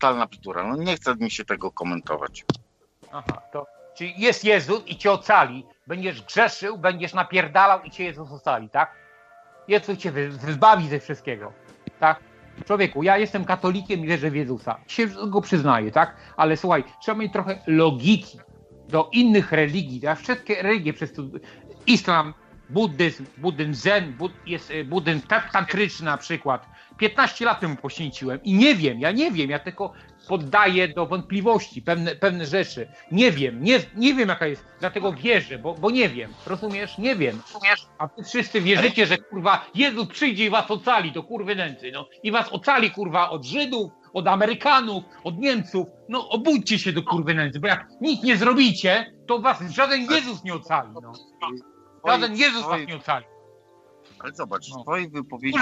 totalna bzdura. No nie chce mi się tego komentować. Aha, to czyli jest Jezus i cię ocali. Będziesz grzeszył, będziesz napierdalał i cię Jezus ocali, tak? Jezus cię wyzbawi ze wszystkiego, tak? Człowieku, ja jestem katolikiem i wierzę w Jezusa. Się go przyznaję, tak? Ale słuchaj, trzeba mieć trochę logiki do innych religii. Ja wszystkie religie przez to... Islam, buddyzm zen, buddyzm tantryczny na przykład. 15 lat temu poświęciłem i nie wiem, ja tylko poddaję do wątpliwości pewne rzeczy. Nie wiem jaka jest, dlatego wierzę, bo nie wiem, rozumiesz? Nie wiem. A wy wszyscy wierzycie, że kurwa Jezus przyjdzie i was ocali, to kurwy nędzy, no. I was ocali kurwa od Żydów, od Amerykanów, od Niemców. No obudźcie się do kurwy nędzy, bo jak nic nie zrobicie, to was żaden Jezus nie ocali, no. Żaden Jezus was nie ocali. Ale zobacz, w twojej wypowiedzi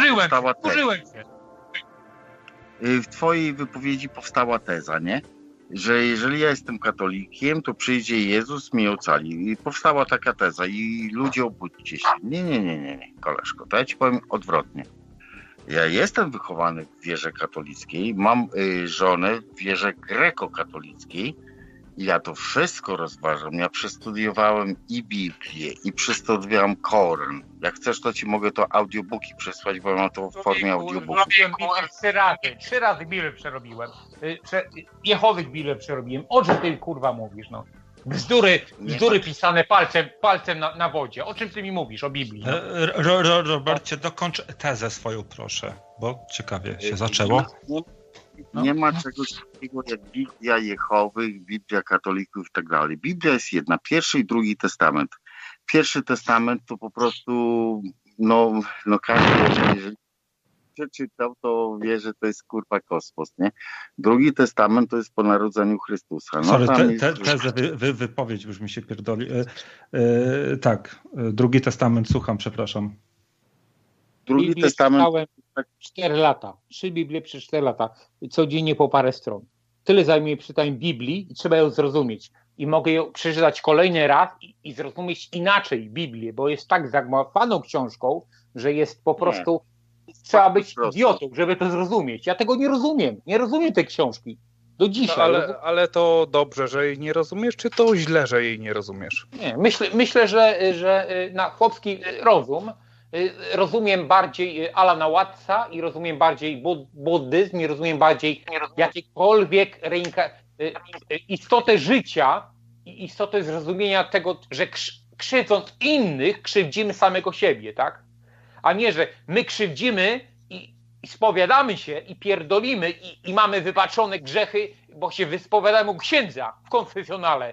w twojej wypowiedzi powstała teza, nie? Że jeżeli ja jestem katolikiem, to przyjdzie Jezus, mnie ocali. I powstała taka teza i ludzie obudźcie się. Nie, koleżko, to ja ci powiem odwrotnie. Ja jestem wychowany w wierze katolickiej, mam żonę w wierze grekokatolickiej. Ja to wszystko rozważam. Ja przestudiowałem i Biblię, i przestudiowałem Koran. Jak chcesz, to ci mogę to audiobooki przesłać, bo mam to w formie audiobooków. Trzy razy Biblię przerobiłem. Jehowych Biblię przerobiłem. O czym ty kurwa mówisz, no? Bzdury pisane palcem na wodzie. O czym ty mi mówisz? O Biblii? No? Robercie, dokończ tezę swoją, proszę, bo ciekawie się zaczęło. Nie ma czegoś takiego jak Biblia Jehowych, Biblia katolików i tak dalej. Biblia jest jedna, Pierwszy i Drugi Testament. Pierwszy Testament to po prostu, no każdy, jeżeli przeczytał, to wie, że to jest kurwa kosmos, nie? Drugi Testament to jest po narodzeniu Chrystusa. No, tezę, wypowiedź już mi się pierdoli. Tak, Drugi Testament, słucham, przepraszam. Drugi Testament... 4 lata. 3 Biblie przez 4 lata. Codziennie po parę stron. Tyle zajmuje czytanie Biblii i trzeba ją zrozumieć. I mogę ją przeczytać kolejny raz i zrozumieć inaczej Biblię, bo jest tak zagmatwaną książką, że jest po prostu... Trzeba być idiotą, żeby to zrozumieć. Ja tego nie rozumiem. Nie rozumiem tej książki. Do dzisiaj. No, ale to dobrze, że jej nie rozumiesz, czy to źle, że jej nie rozumiesz? Nie, myślę, że na chłopski rozum rozumiem bardziej Alana Wattsa i rozumiem bardziej buddyzm i rozumiem bardziej jakiekolwiek istotę życia i istotę zrozumienia tego, że krzywdząc innych, krzywdzimy samego siebie, tak? A nie, że my krzywdzimy i spowiadamy się i pierdolimy i mamy wybaczone grzechy, bo się wyspowiadamy u księdza w konfesjonale.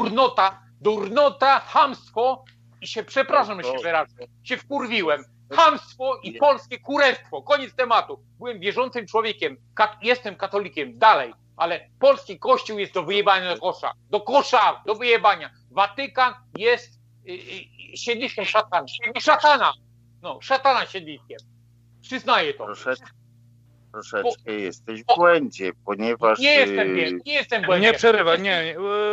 Durnota, chamstwo i się, przepraszam, że się wyrażę, się wkurwiłem. Chamstwo i polskie kurewstwo. Koniec tematu. Byłem wierzącym człowiekiem. Jestem katolikiem. Dalej. Ale polski kościół jest do wyjebania do kosza. Do kosza! Do wyjebania. Watykan jest siedliskiem szatana. Szatana! No, szatana siedliskiem. Przyznaję to. Troszeczkę jesteś w błędzie, ponieważ... Nie jestem w błędzie. Nie przerywaj, nie.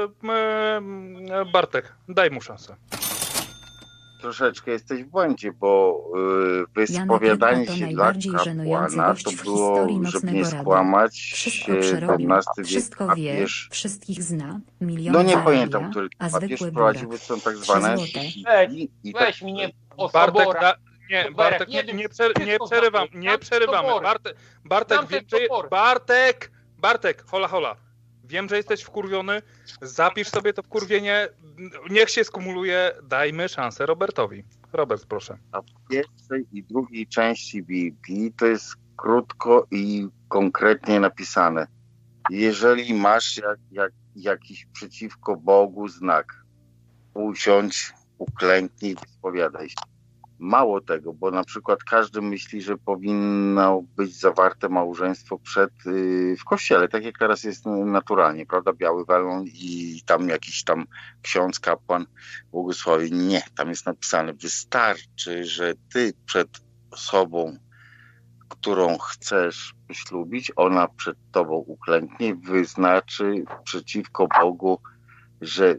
Bartek, daj mu szansę. Troszeczkę jesteś w błędzie, bo wyspowiadanie się dla kapłana to było, żeby nie skłamać, wszystko wiek, wie, papież... wszystkich zna, miliony No nie zarabia, pamiętam, który papież prowadził, są tak zwane... Weź mi nie o Bartek, Sobora. Bartek, nie przerywamy. Bartek, hola. Wiem, że jesteś wkurwiony. Zapisz sobie to wkurwienie. Niech się skumuluje. Dajmy szansę Robertowi. Robert, proszę. A w pierwszej i drugiej części Biblii to jest krótko i konkretnie napisane. Jeżeli masz jakiś przeciwko Bogu znak, usiądź, uklęknij, wyspowiadaj się. Mało tego, bo na przykład każdy myśli, że powinno być zawarte małżeństwo w kościele, tak jak teraz jest naturalnie, prawda? Biały welon i tam jakiś tam ksiądz, kapłan błogosławi. Nie, tam jest napisane, wystarczy, że ty przed osobą, którą chcesz ślubić, ona przed tobą uklęknie, wyznaczy przeciwko Bogu, że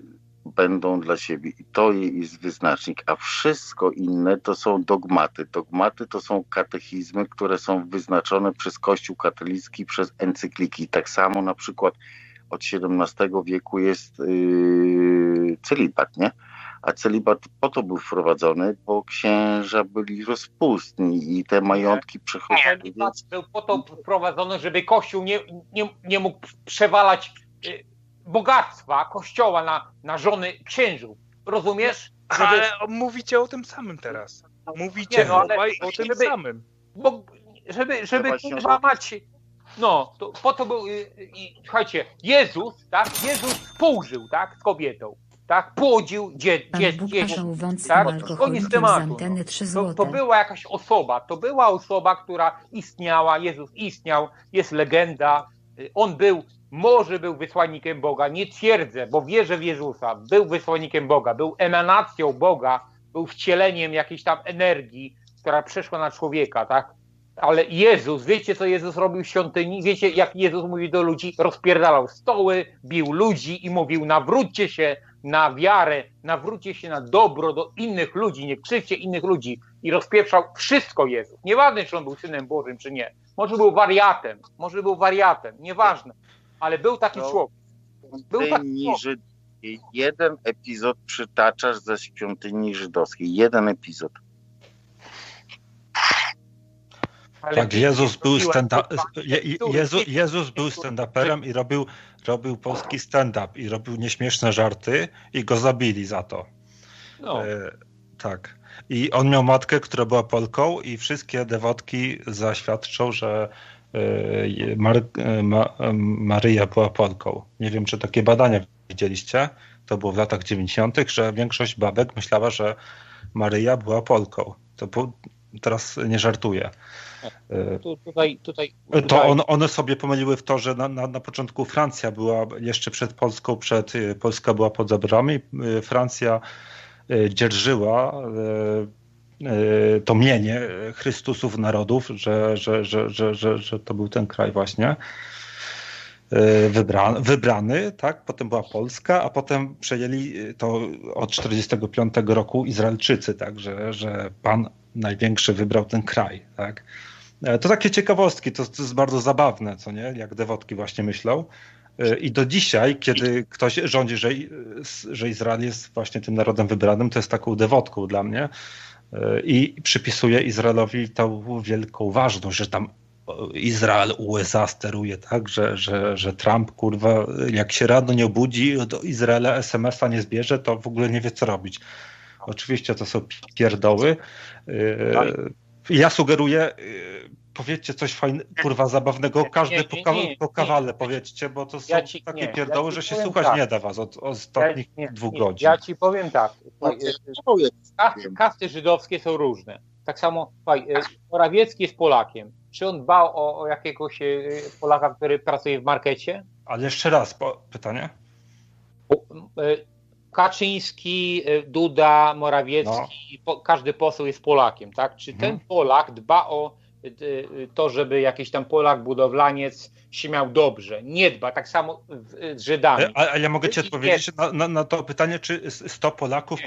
będą dla siebie i to jest wyznacznik, a wszystko inne to są dogmaty. Dogmaty to są katechizmy, które są wyznaczone przez Kościół katolicki, przez encykliki. Tak samo na przykład od XVII wieku jest celibat, nie? A celibat po to był wprowadzony, bo księża byli rozpustni i te majątki przechodziły. Celibat był po to wprowadzony, żeby Kościół nie mógł przewalać bogactwa Kościoła na żony księżów. Rozumiesz? Ale mówicie o tym samym teraz. Mówicie o tym samym. Bo, żeby kurwa mać... No, to po to był... słuchajcie, Jezus, tak? Jezus współżył, tak? Z kobietą. Tak? Płodził dzieci. Tak? Koniec tematu. To była jakaś osoba. To była osoba, która istniała. Jezus istniał. Jest legenda. On może był wysłannikiem Boga. Nie twierdzę, bo wierzę w Jezusa. Był wysłannikiem Boga. Był emanacją Boga. Był wcieleniem jakiejś tam energii, która przeszła na człowieka, tak? Ale Jezus, wiecie co Jezus robił w świątyni? Wiecie jak Jezus mówi do ludzi? Rozpierdalał stoły, bił ludzi i mówił: nawróćcie się na wiarę, nawróćcie się na dobro do innych ludzi, nie krzywdźcie innych ludzi. I rozpieprzał wszystko Jezus. Nieważne, czy on był Synem Bożym, czy nie. Może był wariatem, nieważne. Ale był taki człowiek. Jeden epizod przytaczasz ze świątyni żydowskiej. Jeden epizod. Tak, Jezus był stand-uperem i robił polski stand-up i robił nieśmieszne żarty i go zabili za to. No. Tak. I on miał matkę, która była Polką i wszystkie dewotki zaświadczą, że Maryja była Polką. Nie wiem, czy takie badania widzieliście. To było w latach 90., że większość babek myślała, że Maryja była Polką. Teraz nie żartuję. One sobie pomyliły w to, że na początku Francja była jeszcze przed Polską, Polska była pod zaborami. Francja dzierżyła to mienie Chrystusów narodów, że to był ten kraj właśnie wybrany, tak? Potem była Polska, a potem przejęli to od 1945 roku Izraelczycy, tak? Że Pan największy wybrał ten kraj, tak? To takie ciekawostki, to jest bardzo zabawne, co nie? Jak dewotki właśnie myślą. I do dzisiaj, kiedy ktoś rządzi, że Izrael jest właśnie tym narodem wybranym, to jest taką dewotką dla mnie i przypisuje Izraelowi tą wielką ważność, że tam Izrael, USA steruje, tak? Że Trump, kurwa, jak się rano nie obudzi, do Izraela SMS-a nie zbierze, to w ogóle nie wie, co robić. Oczywiście to są pierdoły. Ja sugeruję, powiedzcie coś fajnego, kurwa, zabawnego, każdy po kawale powiedzcie, bo to są takie pierdoły, że się słuchać nie da was od ostatnich 2 godzin. Ja ci powiem tak, kasty żydowskie są różne. Tak samo Morawiecki jest Polakiem. Czy on dbał o jakiegoś Polaka, który pracuje w markecie? Ale jeszcze raz, pytanie? Kaczyński, Duda, Morawiecki, każdy poseł jest Polakiem, tak? Czy ten Polak dba o to, żeby jakiś tam Polak, budowlaniec się miał dobrze? Nie dba, tak samo z Żydami. A ja mogę ci odpowiedzieć na to pytanie, czy 100 Polaków,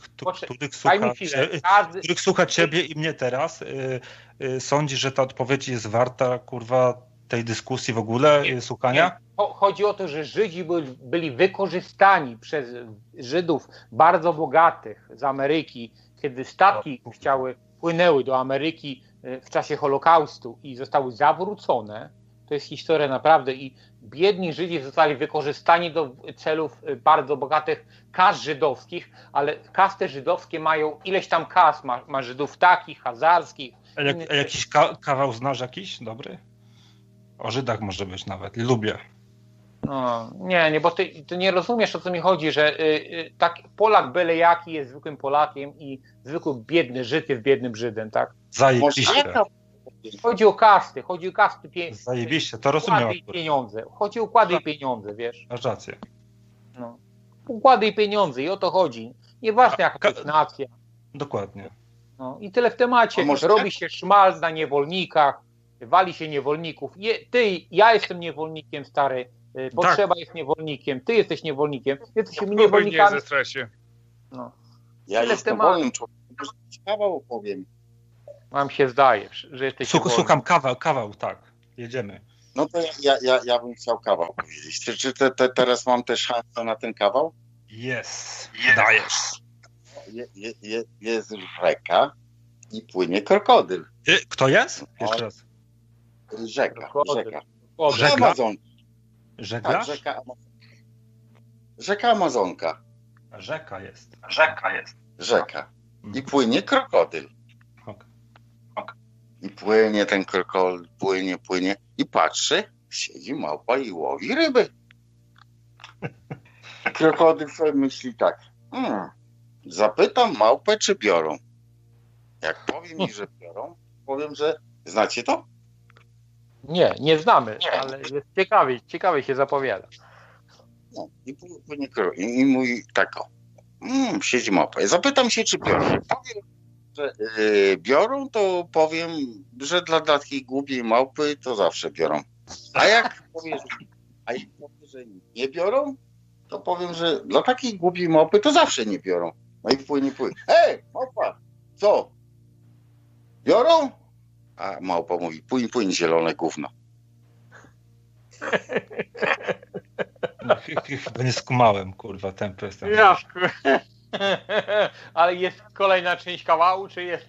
których słucha ciebie i mnie teraz, sądzi, że ta odpowiedź jest warta, kurwa, tej dyskusji w ogóle, słuchania? Chodzi o to, że Żydzi byli wykorzystani przez Żydów bardzo bogatych z Ameryki, kiedy statki płynęły do Ameryki w czasie Holokaustu i zostały zawrócone. To jest historia naprawdę i biedni Żydzi zostali wykorzystani do celów bardzo bogatych kas żydowskich, ale kasty żydowskie mają ileś tam kas, ma Żydów takich, hazarskich. A jakiś kawał znasz jakiś dobry? O Żydach może być nawet, lubię. No, nie, bo ty nie rozumiesz, o co mi chodzi, że tak Polak byle jaki jest zwykłym Polakiem i zwykły biedny Żyd jest biednym Żydem, tak? Zajebiście. Chodzi o kasty. Zajebiście, to rozumiem. Pieniądze. Chodzi o układy i pieniądze, wiesz. Masz rację. No. Układy i pieniądze i o to chodzi. Nieważne jaka to jest nacja. Dokładnie. No, i tyle w temacie. Robi się szmal na niewolnikach, wali się niewolników. Ja jestem niewolnikiem, stary. Potrzeba jest niewolnikiem, ty jesteś niewolnikiem, jesteśmy Nie niewolnikami. ze stresie. No. Ja Tyle jestem tematu. wolnym człowiekiem, kawał opowiem. Wam się zdaje, że jesteś Słucham, kawał, tak. Jedziemy. No to ja bym chciał kawał powiedzieć. Czy teraz mam też szansę na ten kawał? Jest. Dajesz. Jest rzeka i płynie krokodyl. Kto jest? Jeszcze raz. Rzeka. Żegla? Amazonka. Żeglarz? Tak, rzeka Amazonka. Rzeka jest. Rzeka. I płynie krokodyl. Okay. I płynie ten krokodyl, płynie. I patrzy, siedzi małpa i łowi ryby. Krokodyl sobie myśli tak. Zapytam małpę, czy biorą. Jak powie mi, że biorą, powiem, że znacie to? Nie znamy, ale jest ciekawie się zapowiada. No, i płynie krokodyl. I mówi tak o. Siedzi małpa. Zapytam się, czy biorą. Powiem, że biorą, to powiem, że dla takiej głupiej małpy to zawsze biorą. A jak powie, że nie biorą, to powiem, że dla takiej głupiej małpy to zawsze nie biorą. No i płynie. Małpa, co? Biorą? A małpa mówi, płyń, zielone gówno. Chyba nie skumałem, kurwa, tempo jestem. Ja, ale jest kolejna część kawału, czy jest?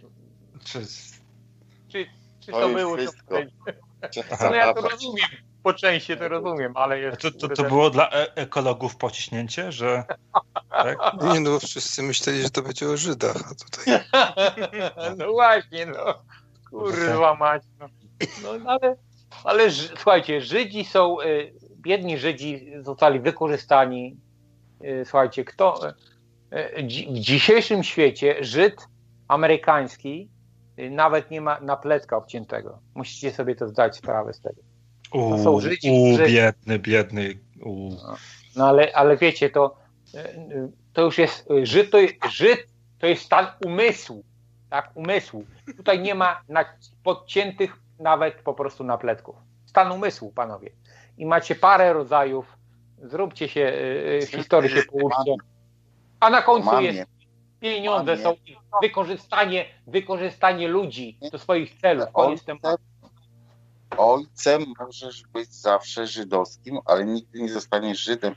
Czy to było wszystko. No ja to rozumiem, po części to rozumiem, ale jest... To było dla ekologów pociśnięcie, że... Tak? Nie no, wszyscy myśleli, że to będzie o Żydach, a tutaj... No właśnie, no. Kurwa mać. No ale słuchajcie, Żydzi są... Biedni Żydzi zostali wykorzystani. Słuchajcie, w dzisiejszym świecie Żyd amerykański nawet nie ma napletka obciętego. Musicie sobie to zdać sprawę z tego. To są Żydzi, biedny. No ale wiecie, to już jest Żyd to jest stan umysłu. Tak, umysłu. Tutaj nie ma podciętych nawet po prostu napletków. Stan umysłu, panowie. I macie parę rodzajów. Zróbcie się, historii się pouczcie. A na końcu jest pieniądze, są wykorzystanie ludzi do swoich celów. Koniec tematu. Ojcem możesz być zawsze żydowskim, ale nigdy nie zostaniesz Żydem.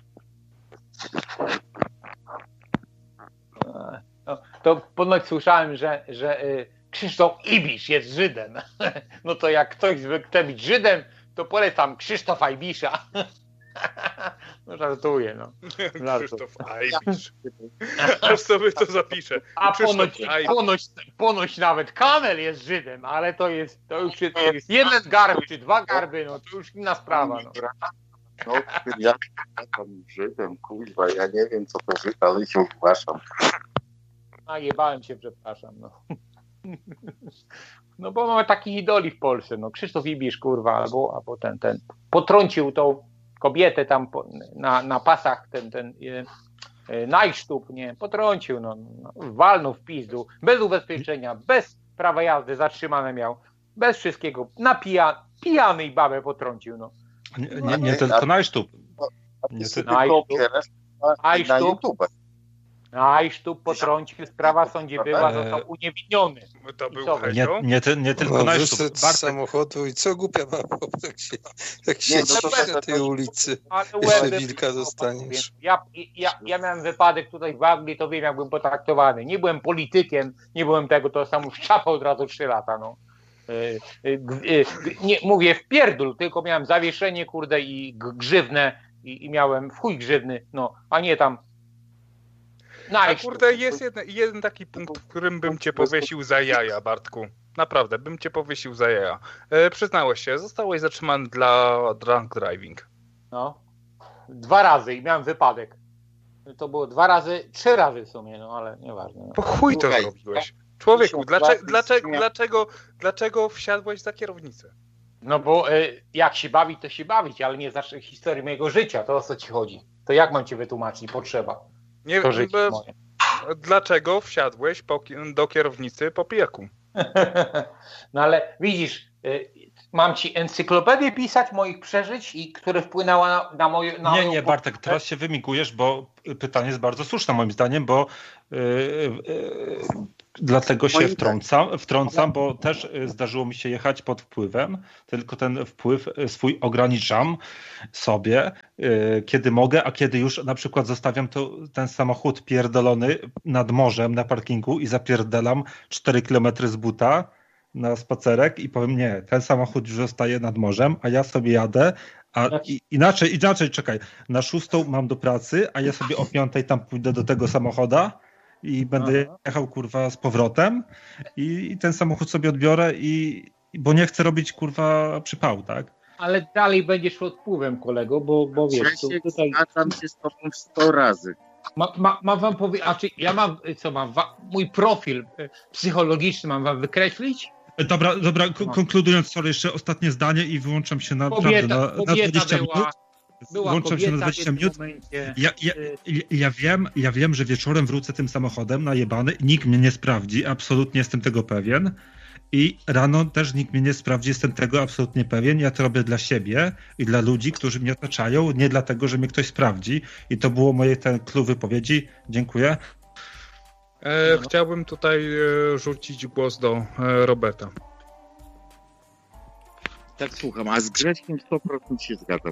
To ponoć słyszałem, że Krzysztof Ibisz jest Żydem. No to jak ktoś chce być Żydem, to polecam Krzysztofa Ibisza. No żartuję, no. Krzysztof Ibisz. Aż sobie to zapiszę. A ponoć nawet Kamel jest Żydem, ale to już jest jeden garb czy dwa garby, no to już inna sprawa. No. No, ja tam Żydem, kurwa, ja nie wiem co to Żyd, ale się zgłaszam. Jebałem się, przepraszam, no. No bo mamy takich idoli w Polsce, no Krzysztof Ibisz, kurwa, albo ten potrącił tą kobietę tam na pasach, ten najsztub, nie, potrącił, no, walnął w pizdu, bez ubezpieczenia, bez prawa jazdy, zatrzymane miał, bez wszystkiego, pijany i babę potrącił, no. Nie tylko najsztub. Najsztub potrącił, sprawa w sądzie była, został uniewinniony. To był nie tylko najsztub. Z samochodu i co głupia baba, jak siedzisz na tej ulicy, jeszcze wilka dostaniesz. Ja miałem wypadek tutaj w Anglii, to wiem jak byłem potraktowany. Nie byłem politykiem, nie byłem tego, to sam w czapę od razu 3 lata, no. Nie, mówię w pierdol, tylko miałem zawieszenie, kurde, i grzywnę i miałem w chuj grzywny, no, a nie tam. A kurde, jest jeden taki punkt, w którym bym cię powiesił za jaja, Bartku. Naprawdę, bym cię powiesił za jaja. Przyznałeś się, zostałeś zatrzymany dla drunk driving. No, 2 razy i miałem wypadek. To było 2 razy, 3 razy w sumie, no ale nieważne. No. Po chuj to zrobiłeś. Człowieku, dlaczego wsiadłeś za kierownicę? No bo jak się bawić, to się bawić, ale nie znaczy historii mojego życia, to o co ci chodzi? To jak mam ci wytłumaczyć? Potrzeba. Nie wiem, dlaczego wsiadłeś do kierownicy po pijaku? No ale widzisz, Mam ci encyklopedię pisać moich przeżyć, i które wpłynęły na moje... Nie, Bartek, teraz się wymigujesz, bo pytanie jest bardzo słuszne moim zdaniem, bo dlatego się wtrącam, bo też zdarzyło mi się jechać pod wpływem, tylko ten wpływ swój ograniczam sobie, kiedy mogę, a kiedy już na przykład zostawiam ten samochód pierdolony nad morzem na parkingu i zapierdalam 4 km z buta na spacerek i powiem, nie, ten samochód już zostaje nad morzem, a ja sobie jadę, inaczej, czekaj, na 6 mam do pracy, a ja sobie o 5 tam pójdę do tego samochoda i będę jechał, kurwa, z powrotem i ten samochód sobie odbiorę, bo nie chcę robić, kurwa, przypału, tak? Ale dalej będziesz pod wpływem, kolego, bo wiesz... Tutaj... Zgadzam się z tobą 100 razy. Mam wam powiedzieć, ja mam mój profil psychologiczny mam wam wykreślić? Dobra, konkludując, sorry, jeszcze ostatnie zdanie i wyłączam się na 20 minut. Włączam się na 20 minut. Ja wiem, że wieczorem wrócę tym samochodem najebany, nikt mnie nie sprawdzi, absolutnie jestem tego pewien. I rano też nikt mnie nie sprawdzi, jestem tego absolutnie pewien. Ja to robię dla siebie i dla ludzi, którzy mnie otaczają, nie dlatego, że mnie ktoś sprawdzi. I to było moje clue wypowiedzi. Dziękuję. Chciałbym tutaj rzucić głos do Roberta. Tak, słucham, a z Grześkiem 100% się zgadzam.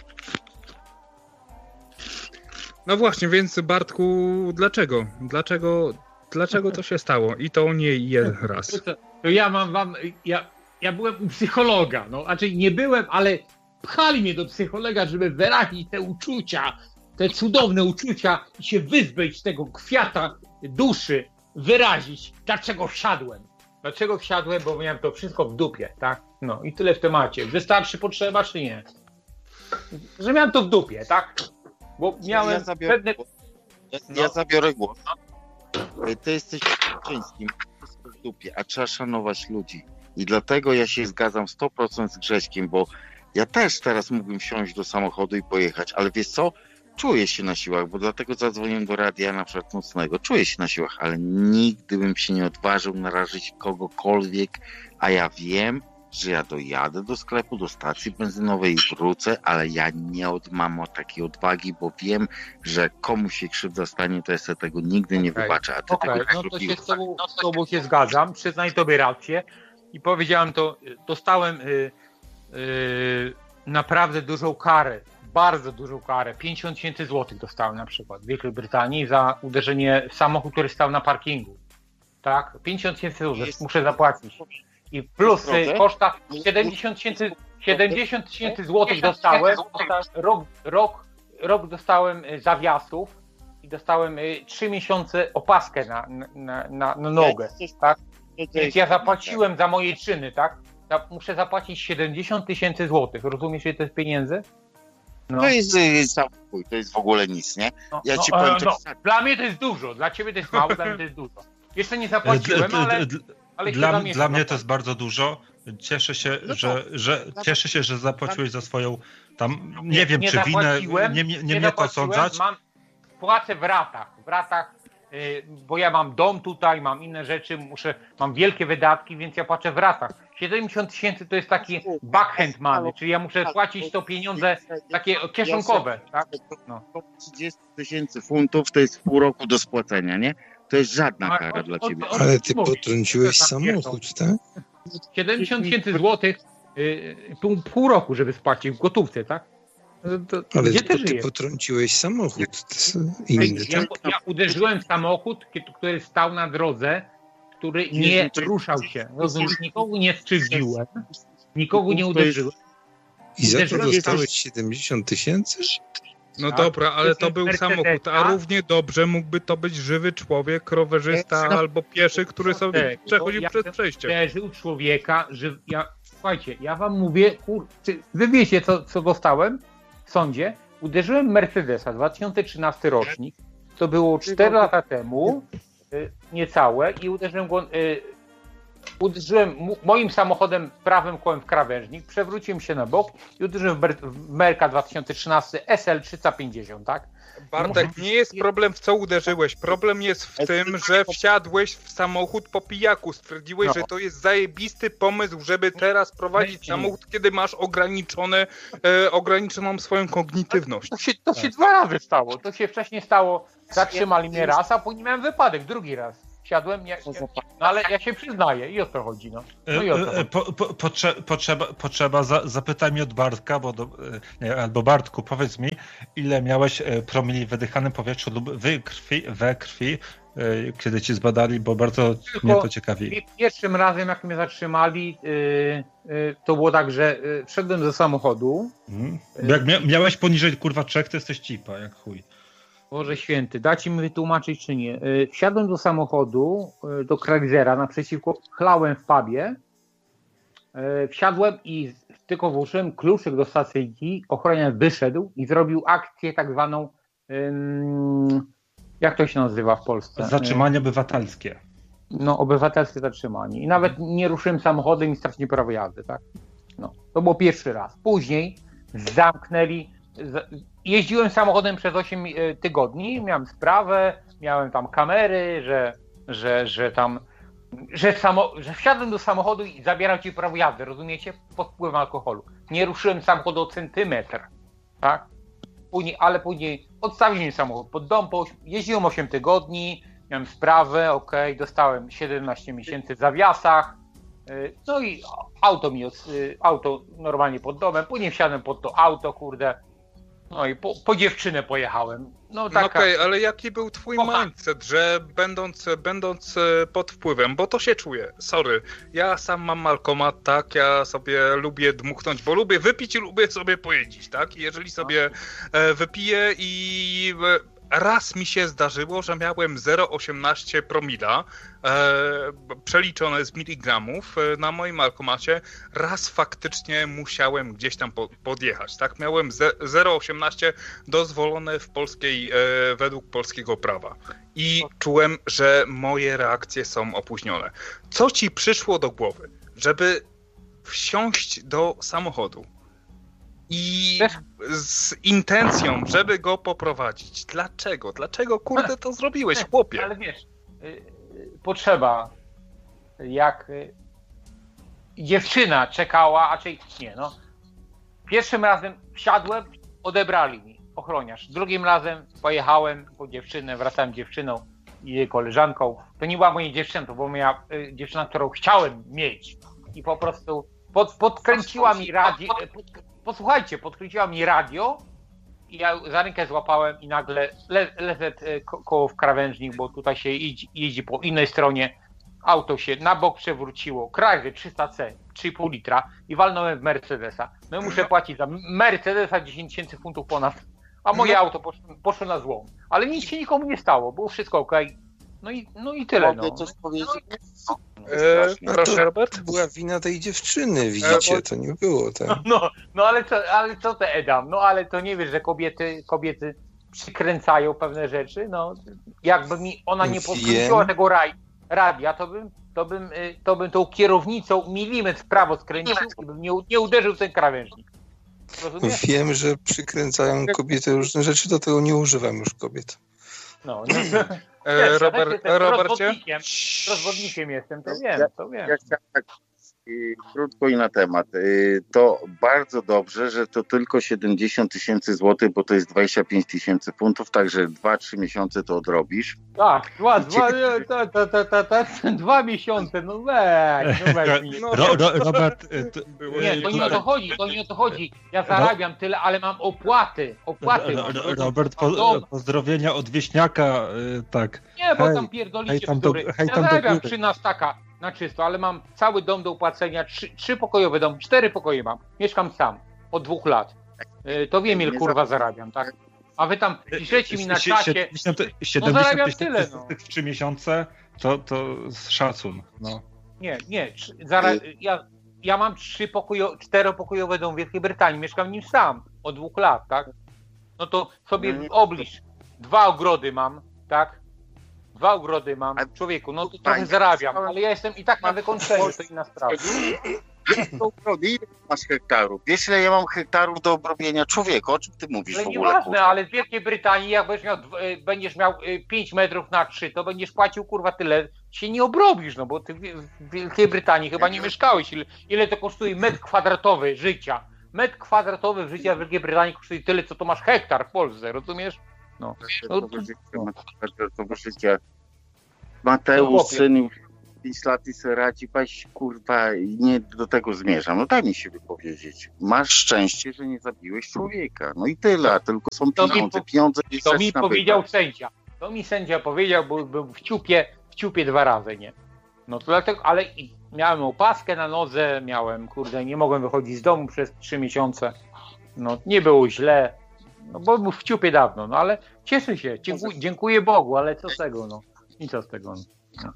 No właśnie, więc Bartku, dlaczego to się stało? I to nie jeden raz. To ja byłem u psychologa, znaczy nie byłem, ale pchali mnie do psychologa, żeby wyrazić te uczucia, te cudowne uczucia i się wyzbyć z tego kwiata duszy, wyrazić, dlaczego wsiadłem. Dlaczego wsiadłem, bo miałem to wszystko w dupie, tak? No i tyle w temacie. Wystarczy potrzeba, czy nie? Że miałem to w dupie, tak? Bo miałem Ja zabiorę głos. Ty jesteś czyńskim, wszystko w dupie, a trzeba szanować ludzi. I dlatego ja się zgadzam 100% z Grześkiem, bo ja też teraz mógłbym wsiąść do samochodu i pojechać, ale wiesz co? Czuję się na siłach, bo dlatego zadzwoniłem do radia na przykład nocnego. Czuję się na siłach, ale nigdy bym się nie odważył narazić kogokolwiek, a ja wiem, że ja dojadę do sklepu, do stacji benzynowej i wrócę, ale ja nie mam takiej odwagi, bo wiem, że komuś się krzywda stanie, to ja sobie tego nigdy nie wybaczę. A ty tego no to się z tobą się zgadzam, przyznaj tobie rację i powiedziałem to, dostałem naprawdę dużą karę, bardzo dużą karę, 50 000 złotych dostałem na przykład w Wielkiej Brytanii za uderzenie w samochód, który stał na parkingu. Tak? 50 000 złotych muszę zapłacić. I plus koszta 70 000 złotych dostałem. Rok dostałem zawiasów i dostałem 3 miesiące opaskę na nogę. Tak? Więc ja zapłaciłem za moje czyny, tak? Muszę zapłacić 70 000 złotych. Rozumiesz, ile to jest pieniędzy? No. To jest w ogóle nic, nie? Ja ci powiem tak. Dla mnie to jest dużo, dla ciebie to jest mało, dla mnie to jest dużo. Jeszcze nie zapłaciłem, ale dla mnie to jest bardzo dużo. Cieszę się, że zapłaciłeś za swoją tam, nie wiem, czy winę, nie mnie to osądzać. Płacę w ratach, bo ja mam dom tutaj, mam inne rzeczy, mam wielkie wydatki, więc ja płacę w ratach. 70 000 to jest taki backhand money, czyli ja muszę płacić to pieniądze takie kieszonkowe, tak? 30 000 funtów to jest pół roku do spłacenia, nie? To jest żadna kara dla ciebie. Ale ty potrąciłeś samochód, tak? 70 000 złotych pół roku, żeby spłacić w gotówce, tak? Ale ty potrąciłeś samochód inny, tak? Ja uderzyłem w samochód, który stał na drodze, który nie ruszał się. Rozumiesz, nikogo nie skrzywdziłem, nikogo nie uderzyłem. I za to dostałeś 70 000? No dobra, ale to był samochód, a równie dobrze mógłby to być żywy człowiek, rowerzysta albo pieszy, który sobie przechodził przez przejście. Uderzył człowieka, słuchajcie, ja wam mówię, wy wiecie co dostałem w sądzie? Uderzyłem Mercedesa, 2013 rocznik, to było 4 lata temu, niecałe, i uderzyłem go uderzyłem moim samochodem prawym kołem w krawężnik, przewróciłem się na bok i uderzyłem w Merca 2013 SL 350, tak? Bartek, nie jest problem w co uderzyłeś. Problem jest w tym, że wsiadłeś w samochód po pijaku. Stwierdziłeś, że to jest zajebisty pomysł, żeby teraz prowadzić samochód, kiedy masz ograniczoną swoją kognitywność. To się 2 razy stało. To się wcześniej stało, zatrzymali mnie raz, a później miałem wypadek drugi raz. Wsiadłem, no ale ja się przyznaję i o to chodzi. Potrzeba zapytaj mnie od Bartka, albo Bartku, powiedz mi, ile miałeś promili w wydychanym powietrzu lub we krwi, kiedy ci zbadali, bo bardzo mnie to ciekawi. Pierwszym razem, jak mnie zatrzymali, to było tak, że wszedłem do samochodu. Jak miałeś poniżej 3, to jesteś cipa, jak chuj. Boże święty, dacie mi wytłumaczyć czy nie. Wsiadłem do samochodu, do Chryslera naprzeciwko, chlałem w pubie. Wsiadłem i tylko włożyłem kluczyk do stacyjki, ochroniarz wyszedł i zrobił akcję tak zwaną, jak to się nazywa w Polsce? Zatrzymanie obywatelskie. No, obywatelskie zatrzymanie. I nawet nie ruszyłem samochodem i stracili prawo jazdy, tak? No, to było pierwszy raz. Później zamknęli. Jeździłem samochodem przez 8 tygodni, miałem sprawę, miałem tam kamery, że wsiadłem do samochodu i zabierał ci prawo jazdy, rozumiecie? Pod wpływem alkoholu. Nie ruszyłem samochodu o centymetr, tak? Później odstawili mi samochód pod dom, jeździłem 8 tygodni, miałem sprawę, dostałem 17 miesięcy w zawiasach, no i auto normalnie pod domem, później wsiadłem pod to auto, kurde. No i po dziewczynę pojechałem. No okej, ale jaki był twój mindset, że będąc pod wpływem, bo to się czuje, sorry, ja sam mam alkomat, tak, ja sobie lubię dmuchnąć, bo lubię wypić i lubię sobie pojeździć, tak, i jeżeli sobie wypiję i raz mi się zdarzyło, że miałem 0,18 promila przeliczone z miligramów na moim alkomacie. Raz faktycznie musiałem gdzieś tam podjechać. Tak, miałem 0,18 dozwolone według polskiego prawa. I czułem, że moje reakcje są opóźnione. Co ci przyszło do głowy, żeby wsiąść do samochodu i z intencją, żeby go poprowadzić? Dlaczego? Dlaczego, kurde, to zrobiłeś, chłopie? Ale wiesz, potrzeba, jak dziewczyna czekała, a czyli nie, no. Pierwszym razem wsiadłem, odebrali mi ochroniarz. Drugim razem pojechałem po dziewczynę, wracałem z dziewczyną i jej koleżanką. To nie była moja dziewczyna, to była moja dziewczyna, którą chciałem mieć. I po prostu podkręciła mi radio. Posłuchajcie, podkręciła mi radio i ja za rękę złapałem i nagle lecę koło w krawężnik, bo tutaj się jeździ po innej stronie. Auto się na bok przewróciło, Chrysler 300C, 3,5 litra i walnąłem w Mercedesa. No i muszę płacić za Mercedesa 10 000 funtów ponad, a moje auto poszło na złom. Ale nic się nikomu nie stało, było wszystko okej. No i tyle. Mogę coś powiedzieć? Proszę, Robert? To była wina tej dziewczyny, widzicie, to nie było tak. No ale co to Edam? No ale to nie wiesz, że kobiety przykręcają pewne rzeczy, no jakby mi ona nie podkręciła tego radia, to bym tą kierownicą milimetr w prawo skręcił i bym nie uderzył w ten krawężnik. Rozumiesz? Wiem, że przykręcają kobiety różne rzeczy, do tego nie używam już kobiet. No. Robercie? Rozwodnikiem jestem, to wiem. Ja chciałem tak krótko i na temat. To bardzo dobrze, że to tylko 70 000 złotych, bo to jest 25 000 funtów, także 2-3 miesiące to odrobisz. Tak, 2 miesiące, no weź mi. Robert, nie, to nie o to chodzi. Ja zarabiam tyle, ale mam opłaty. Robert, pozdrowienia od wieśniaka, tak. Nie, bo tam pierdolicie bzdury. Ja zarabiam 13 na czysto, ale mam cały dom do opłacenia, 3-pokojowy dom, 4 pokoje mam. Mieszkam sam od 2 lat. To wiem, ile kurwa zarabiam, tak? A wy tam piszecie mi na czacie, 70 zarabiam tyle, no. W 3 miesiące to szacun, no. Nie, ja mam 4-pokojowy dom w Wielkiej Brytanii, mieszkam w nim sam od 2 lat, tak? No to sobie oblicz, 2 ogrody mam, tak? 2 ogrody mam. Człowieku, no to trochę zarabiam, ale ja jestem i tak na wykończeniu, to inna sprawa. Ile masz hektarów? Wiesz, ile ja mam hektarów do obrobienia? Człowieku, o czym ty mówisz w ogóle? Nieważne, ale w Wielkiej Brytanii, jak będziesz miał 5 metrów na 3, to będziesz płacił kurwa tyle, się nie obrobisz, no bo ty w Wielkiej Brytanii chyba nie mieszkałeś. Ile to kosztuje metr kwadratowy życia? Metr kwadratowy życia w Wielkiej Brytanii kosztuje tyle, co to masz hektar w Polsce, rozumiesz? No. Mateusz, syn już 5 lat i sobie radzi, paść, kurwa, i nie do tego zmierzam. No daj mi się wypowiedzieć. Masz szczęście, że nie zabiłeś człowieka. No i tyle, a tylko są pieniądze. To mi powiedział sędzia. To mi sędzia powiedział, bo był w ciupie 2 razy, nie? No to dlatego, ale miałem opaskę na nodze, nie mogłem wychodzić z domu przez 3 miesiące. No nie było źle, no bo był w ciupie dawno, no ale cieszę się, dziękuję Bogu, ale co z tego, no. I co z tego, no.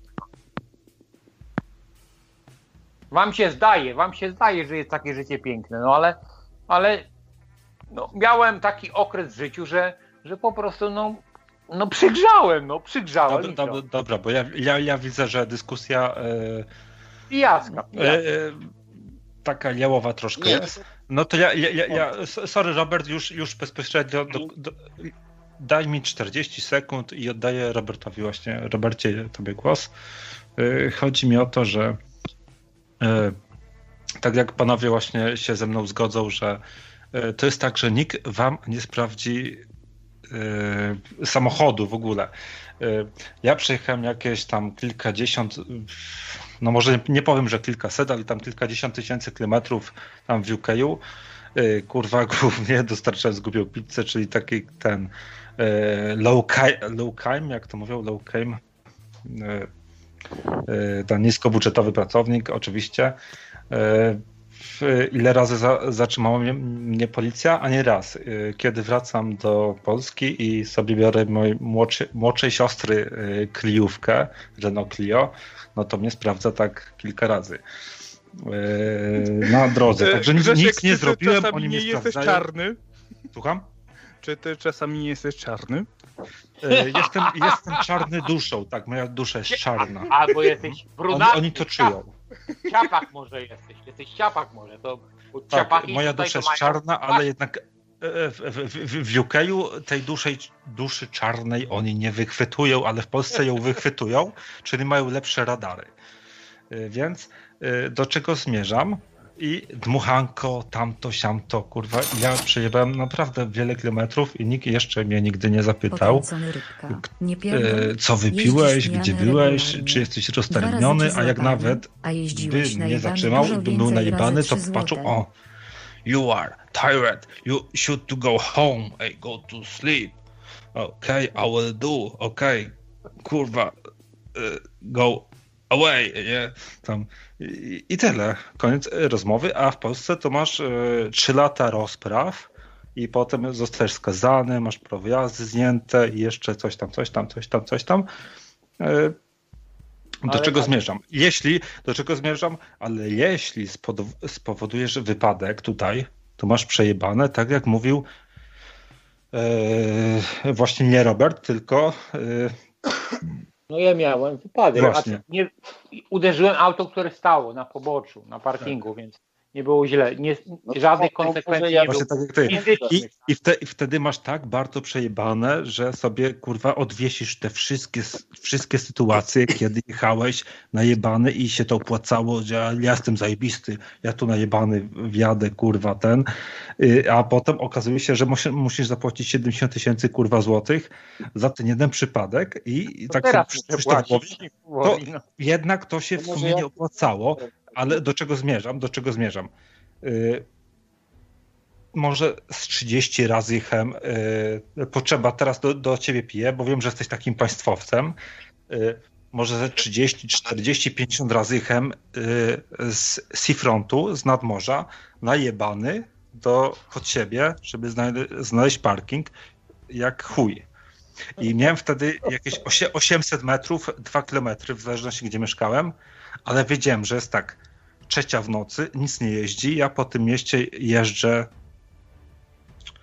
Wam się zdaje, że jest takie życie piękne, no ale no, miałem taki okres w życiu, że po prostu no przygrzałem. Dobra, bo ja widzę, że dyskusja pijaska. taka jałowa troszkę jest. No to sorry Robert, już bezpośrednio daj mi 40 sekund i oddaję Robertowi właśnie. Robercie, tobie głos. Chodzi mi o to, że tak jak panowie właśnie się ze mną zgodzą, że to jest tak, że nikt wam nie sprawdzi samochodu w ogóle. Ja przejechałem jakieś tam kilkadziesiąt, no może nie powiem, że kilkaset, ale tam kilkadziesiąt tysięcy kilometrów tam w UK-u. Kurwa, głównie dostarczając gubią pizzę, czyli taki ten low came, jak to mówią, low came. Ten niskobudżetowy pracownik, oczywiście. Ile razy zatrzymała mnie policja? A nie raz. Kiedy wracam do Polski i sobie biorę mojej młodszej siostry Cliówkę, Renault Clio, no to mnie sprawdza tak kilka razy na drodze. Także nic nie zrobiłem, oni mnie sprawdzają. Jesteś czarny? Słucham? Czy ty czasami nie jesteś czarny? Jestem czarny duszą, tak, moja dusza jest czarna. Albo jesteś brunatny. Oni to czują. Ciapak może jesteś ciapak może. To tak, moja dusza jest czarna, ale jednak w UK-u tej duszy czarnej oni nie wychwytują, ale w Polsce ją wychwytują, czyli mają lepsze radary. Więc do czego zmierzam? I dmuchanko, tamto, siamto, kurwa. Ja przejechałem naprawdę wiele kilometrów i nikt jeszcze mnie nigdy nie zapytał, co wypiłeś, gdzie byłeś, czy jesteś roztargniony, a jak nawet by mnie zatrzymał, bym był najebany, to patrzą, o, you are tired, you should to go home, go to sleep. Okay, I will do, okay, kurwa, go away, nie? Tam. I tyle. Koniec rozmowy, a w Polsce to masz 3 lata rozpraw i potem zostajesz skazany, masz prawo jazdy znięte i jeszcze coś tam. Do czego zmierzam? Ale jeśli spowodujesz wypadek tutaj, to masz przejebane, tak jak mówił właśnie nie Robert, tylko no ja miałem wypadek. Uderzyłem auto, które stało na poboczu, na parkingu, więc nie było źle. Żadnych konsekwencji nie było. Tak jak ty. I wtedy masz tak bardzo przejebane, że sobie kurwa odwiesisz te wszystkie sytuacje, kiedy jechałeś najebany i się to opłacało, że ja jestem zajebisty, ja tu najebany wjadę, kurwa ten, a potem okazuje się, że musisz zapłacić 70 000 kurwa złotych za ten jeden przypadek i tak sobie przyszłeś to w głowie, to jednak to się w sumie nie opłacało. Ale do czego zmierzam? Może z 30 razy jechałem, potrzeba, teraz do ciebie piję, bo wiem, że jesteś takim państwowcem. Może ze 30, 40, 50 razy jechałem z seafrontu, z nadmorza, najebany pod siebie, żeby znaleźć parking, jak chuj. I miałem wtedy jakieś 800 metrów, 2 kilometry, w zależności gdzie mieszkałem, ale wiedziałem, że jest tak, 3:00 w nocy, nic nie jeździ, ja po tym mieście jeżdżę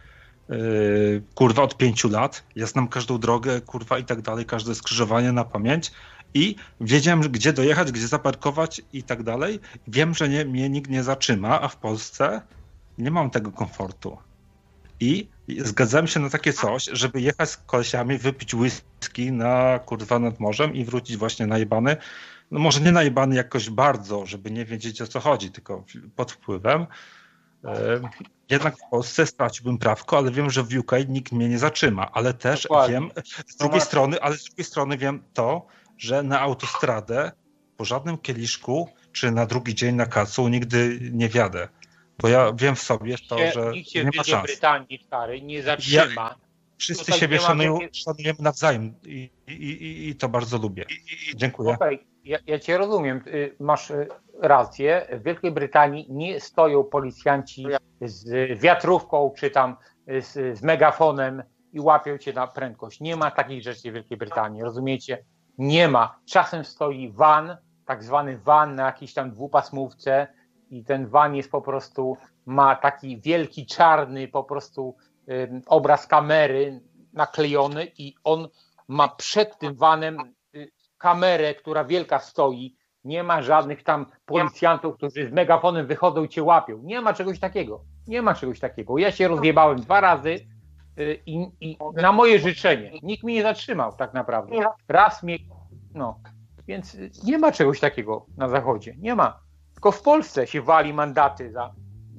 kurwa, od 5 lat. Ja znam każdą drogę, kurwa, i tak dalej, każde skrzyżowanie na pamięć i wiedziałem, gdzie dojechać, gdzie zaparkować i tak dalej. Wiem, że mnie nikt nie zatrzyma, a w Polsce nie mam tego komfortu. I zgadzałem się na takie coś, żeby jechać z kolesiami, wypić whisky kurwa nad morzem i wrócić właśnie najebany. No może nie najebany jakoś bardzo, żeby nie wiedzieć, o co chodzi, tylko pod wpływem. Jednak w Polsce straciłbym prawko, ale wiem, że w UK nikt mnie nie zatrzyma, ale też Dokładnie. wiem z drugiej strony wiem to, że na autostradę po żadnym kieliszku czy na drugi dzień na kacu nigdy nie wjadę. Bo ja wiem w sobie to, że nikt się nie w ma Wielkiej szans. Brytanii stary nie zatrzyma. Wszyscy Tutaj siebie nie ma szanujemy nawzajem i to bardzo lubię. Dziękuję. Okej, ja cię rozumiem, masz rację. W Wielkiej Brytanii nie stoją policjanci z wiatrówką czy tam z megafonem i łapią cię na prędkość. Nie ma takich rzeczy w Wielkiej Brytanii, rozumiecie? Nie ma. Czasem stoi van, tak zwany van na jakiejś tam dwupasmówce i ten van jest po prostu, ma taki wielki czarny po prostu obraz kamery naklejony i on ma przed tym vanem kamerę, która wielka stoi. Nie ma żadnych tam policjantów, którzy z megafonem wychodzą i cię łapią. Nie ma czegoś takiego. Nie ma czegoś takiego. Ja się rozjebałem 2 razy i na moje życzenie. Nikt mnie nie zatrzymał tak naprawdę. Raz mnie... No. Więc nie ma czegoś takiego na zachodzie. Nie ma. Tylko w Polsce się wali mandaty za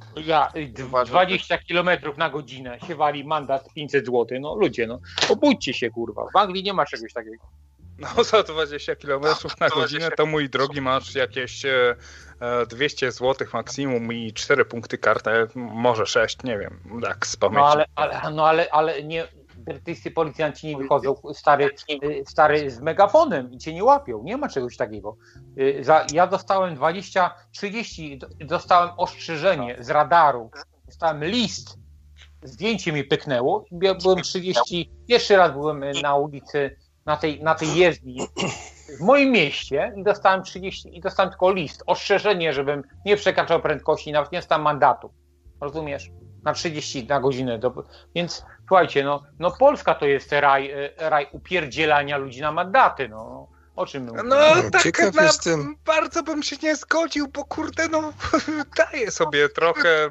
20 km na godzinę. Się wali mandat 500 zł. No ludzie, no. Obudźcie się, kurwa. W Anglii nie ma czegoś takiego. No za 20 km na godzinę to, mój drogi, masz jakieś 200 zł maksimum i 4 punkty kartę, może 6, nie wiem, tak z pamięci. Ale nie, brytyjscy policjanci nie wychodzą stary z megafonem i cię nie łapią. Nie ma czegoś takiego. Ja dostałem 30, dostałem ostrzeżenie z radaru, dostałem list, zdjęcie mi pyknęło. Ja byłem 30, pierwszy raz byłem na ulicy na tej jezdni w moim mieście i dostałem 30 i dostałem tylko list, ostrzeżenie, żebym nie przekraczał prędkości, nawet nie dostałem mandatu. Rozumiesz? Na 30 na godzinę. Więc słuchajcie, no Polska to jest raj upierdzielania ludzi na mandaty, no. O czym my mówimy? No tak bardzo bym się nie zgodził, bo kurde, no daję sobie trochę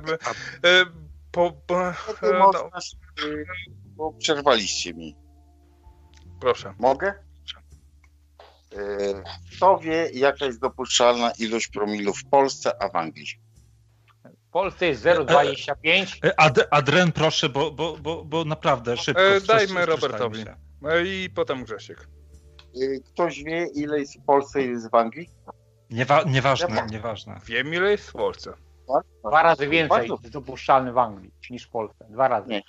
bo przerwaliście mi. Proszę. Mogę? Kto wie, jaka jest dopuszczalna ilość promilów w Polsce, a w Anglii? W Polsce jest 0,25. Adren, proszę, bo naprawdę szybko. Dajmy Robertowi. I potem Grzesiek. Ktoś wie, ile jest w Polsce, ile jest w Anglii? Nieważne. Wiem, ile jest w Polsce. 2 razy więcej jest dopuszczalny w Anglii niż w Polsce. 2 razy. Nie.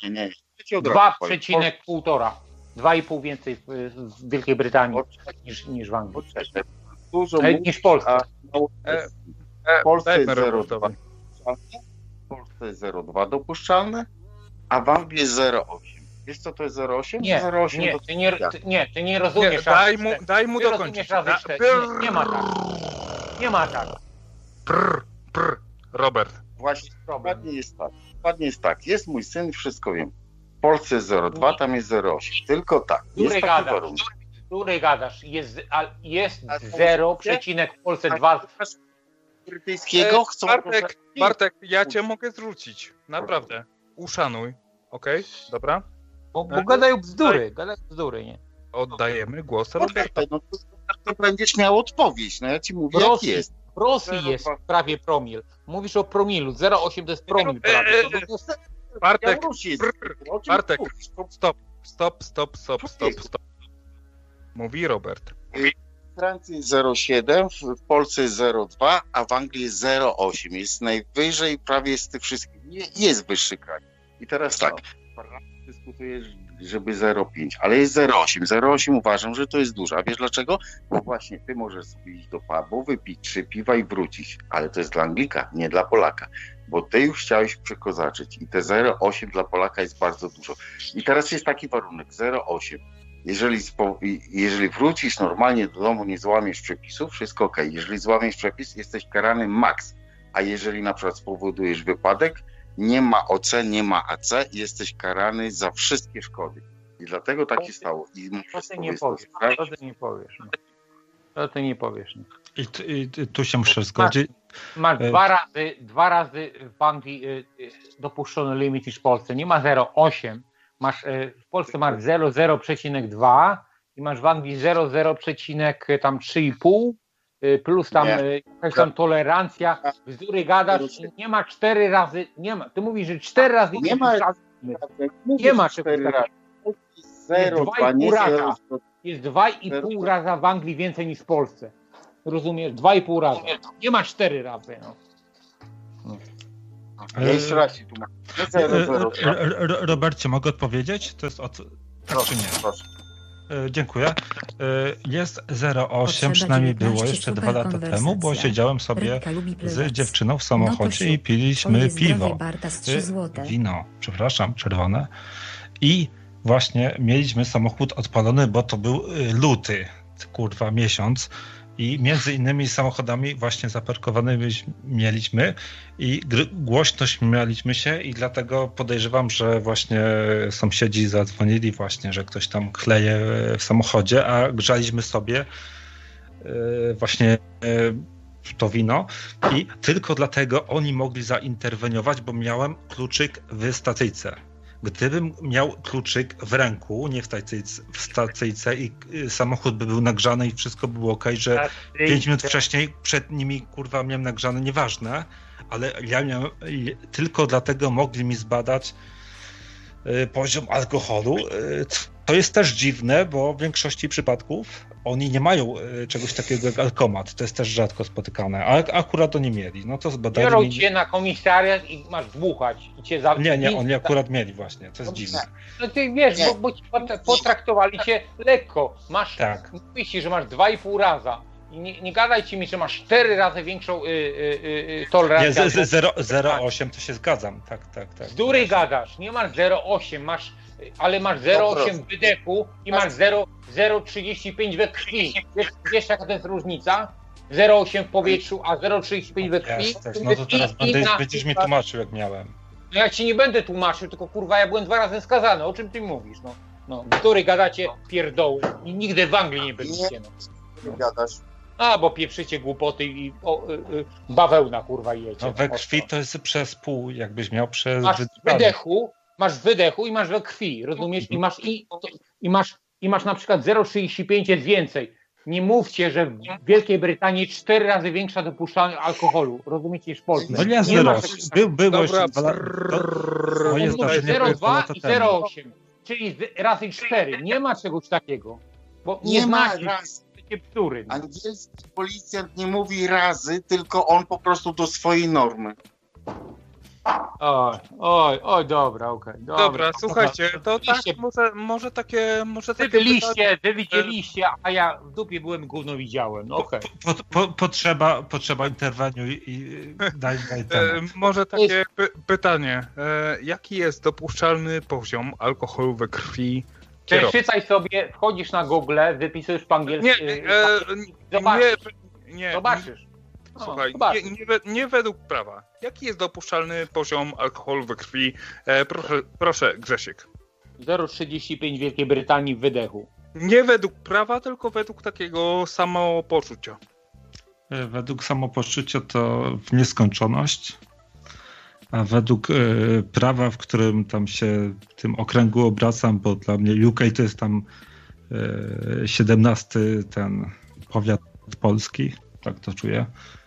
2,1. 2,5 więcej w Wielkiej Brytanii niż w Anglii. Dużo niż w Polsce. W Polsce jest 0,2. W Polsce jest 0,2 dopuszczalne, a w Anglii jest 0,8. Wiesz co to jest 0,8? Ty nie rozumiesz. Daj mu dokończyć. Nie ma tak. Nie ma tak. Robert. Właśnie, dokładnie jest tak. Jest mój syn, wszystko wiem. W Polsce jest 0,2, tam jest 0,8. Tylko tak. Jest taki warunek. Który gadasz? Jest 0, w Polsce 2. Brytyjskiego chcą... Bartek, ja cię mogę zwrócić. Naprawdę. Uszanuj. Okej? Dobra? Bo gadają bzdury. Nie? Oddajemy głos Roberta. No to będziesz miał odpowiedź. No ja ci mówię, jak jest. W Rosji jest prawie promil. Mówisz o promilu. 0,8 to jest promil prawie. Bartek, stop. Mówi Robert. W Francji jest 0,7, w Polsce jest 0,2, a w Anglii jest 0,8. Jest najwyżej prawie z tych wszystkich. Jest wyższy kraj. I teraz tak, dyskutujesz, żeby 0,5, ale jest 0,8. 0,8 uważam, że to jest dużo. A wiesz dlaczego? Bo właśnie ty możesz sobie iść do pubu, wypić 3 piwa i wrócić. Ale to jest dla Anglika, nie dla Polaka. Bo ty już chciałeś przekozaczyć i te 0,8 dla Polaka jest bardzo dużo. I teraz jest taki warunek, 0,8. Jeżeli wrócisz normalnie do domu, nie złamiesz przepisów, wszystko okej. Jeżeli złamiesz przepis, jesteś karany maks. A jeżeli na przykład spowodujesz wypadek, nie ma OC, nie ma AC i jesteś karany za wszystkie szkody. I dlatego tak się stało. I to ty nie powiesz. To ty nie powiesz. I tu się muszę zgodzić. Masz dwa razy w Anglii dopuszczony limit niż w Polsce. Nie ma 0,8. W Polsce masz 0,0,2 i masz w Anglii 0,3,5 plus tam jakaś tam tolerancja. Bzdury gadasz, nie ma 4 razy. Nie ma. Ty mówisz, że 4 razy nie ma. Nie ma 4 razy. Jest 2,5 raza w Anglii więcej niż w Polsce. Rozumiesz? 2,5 raza. Nie ma 4 razy. No. Jeszcze raz się tłumaczę. Robercie, mogę odpowiedzieć? To jest tak czy nie? Proszę. Dziękuję. Jest 0,8, przynajmniej było jeszcze 2 lata temu, bo siedziałem sobie z dziewczyną w samochodzie i piliśmy piwo. Wino, przepraszam, czerwone. I właśnie mieliśmy samochód odpalony, bo to był luty, miesiąc. I między innymi samochodami właśnie zaparkowanymi mieliśmy i głośno śmialiśmy się i dlatego podejrzewam, że właśnie sąsiedzi zadzwonili właśnie, że ktoś tam chleje w samochodzie, a grzaliśmy sobie właśnie to wino i tylko dlatego oni mogli zainterweniować, bo miałem kluczyk w stacyjce. Gdybym miał kluczyk w ręku, nie w stacyjce i samochód by był nagrzany i wszystko by było okej, że 5 minut wcześniej przed nimi miałem nagrzane, nieważne, ale ja miałem, tylko dlatego mogli mi zbadać poziom alkoholu. To jest też dziwne, bo w większości przypadków oni nie mają czegoś takiego jak alkomat. To jest też rzadko spotykane, a akurat oni mieli. No to zbadali. Biorą cię na komisariat i masz dmuchać. I cię Nie, oni akurat mieli właśnie. To jest dziwne. No ty wiesz, bo potraktowali cię lekko. Masz, mówisz ci, że masz 2,5 raza. I nie gadajcie mi, że masz 4 razy większą tolerancję. Nie, 0,8 to się zgadzam. Tak. Bzdury gadasz. Nie masz 0,8, ale masz 0,8 w wydechu i masz 0,35 we krwi. Wiesz jaka to jest różnica? 0,8 w powietrzu, a 0,35 we krwi. No to teraz będziesz mi tłumaczył, jak miałem. No ja ci nie będę tłumaczył, tylko ja byłem 2 razy skazany. O czym ty mówisz? No, bzdury gadacie pierdoły i nigdy w Anglii nie byliście. Gadasz. A, bo pieprzycie głupoty i bawełna jecie. No we krwi to jest przez pół, jakbyś miał przez... Masz w wydechu i masz we krwi, rozumiesz? I masz na przykład 0,35 jest więcej. Nie mówcie, że w Wielkiej Brytanii 4 razy większa dopuszczalność alkoholu, rozumiecie, niż w Polsce. No nie, 0,8. Było jeszcze 0,2 i 0,8, czyli razy 4. Nie ma czegoś takiego, bo nie znacie. Bzdury. Angielski policjant nie mówi razy, tylko on po prostu do swojej normy. Oj, dobra, okej. Dobra, słuchajcie, to tak, może takie... Wy widzieliście, a ja w dupie byłem, gówno widziałem, okej. Potrzeba interweniu i daj temat. Może takie pytanie. Jaki jest dopuszczalny poziom alkoholu we krwi kierowcy? Przeczytaj sobie, wchodzisz na Google, wypisujesz po angielsku. Zobaczysz. Słuchaj, nie według prawa. Jaki jest dopuszczalny poziom alkoholu we krwi? Proszę, Grzesiek. 0,35 w Wielkiej Brytanii w wydechu. Nie według prawa, tylko według takiego samopoczucia. Według samopoczucia to w nieskończoność, a według prawa, w którym tam się w tym okręgu obracam, bo dla mnie UK to jest tam 17 ten powiat polski, tak to czuję.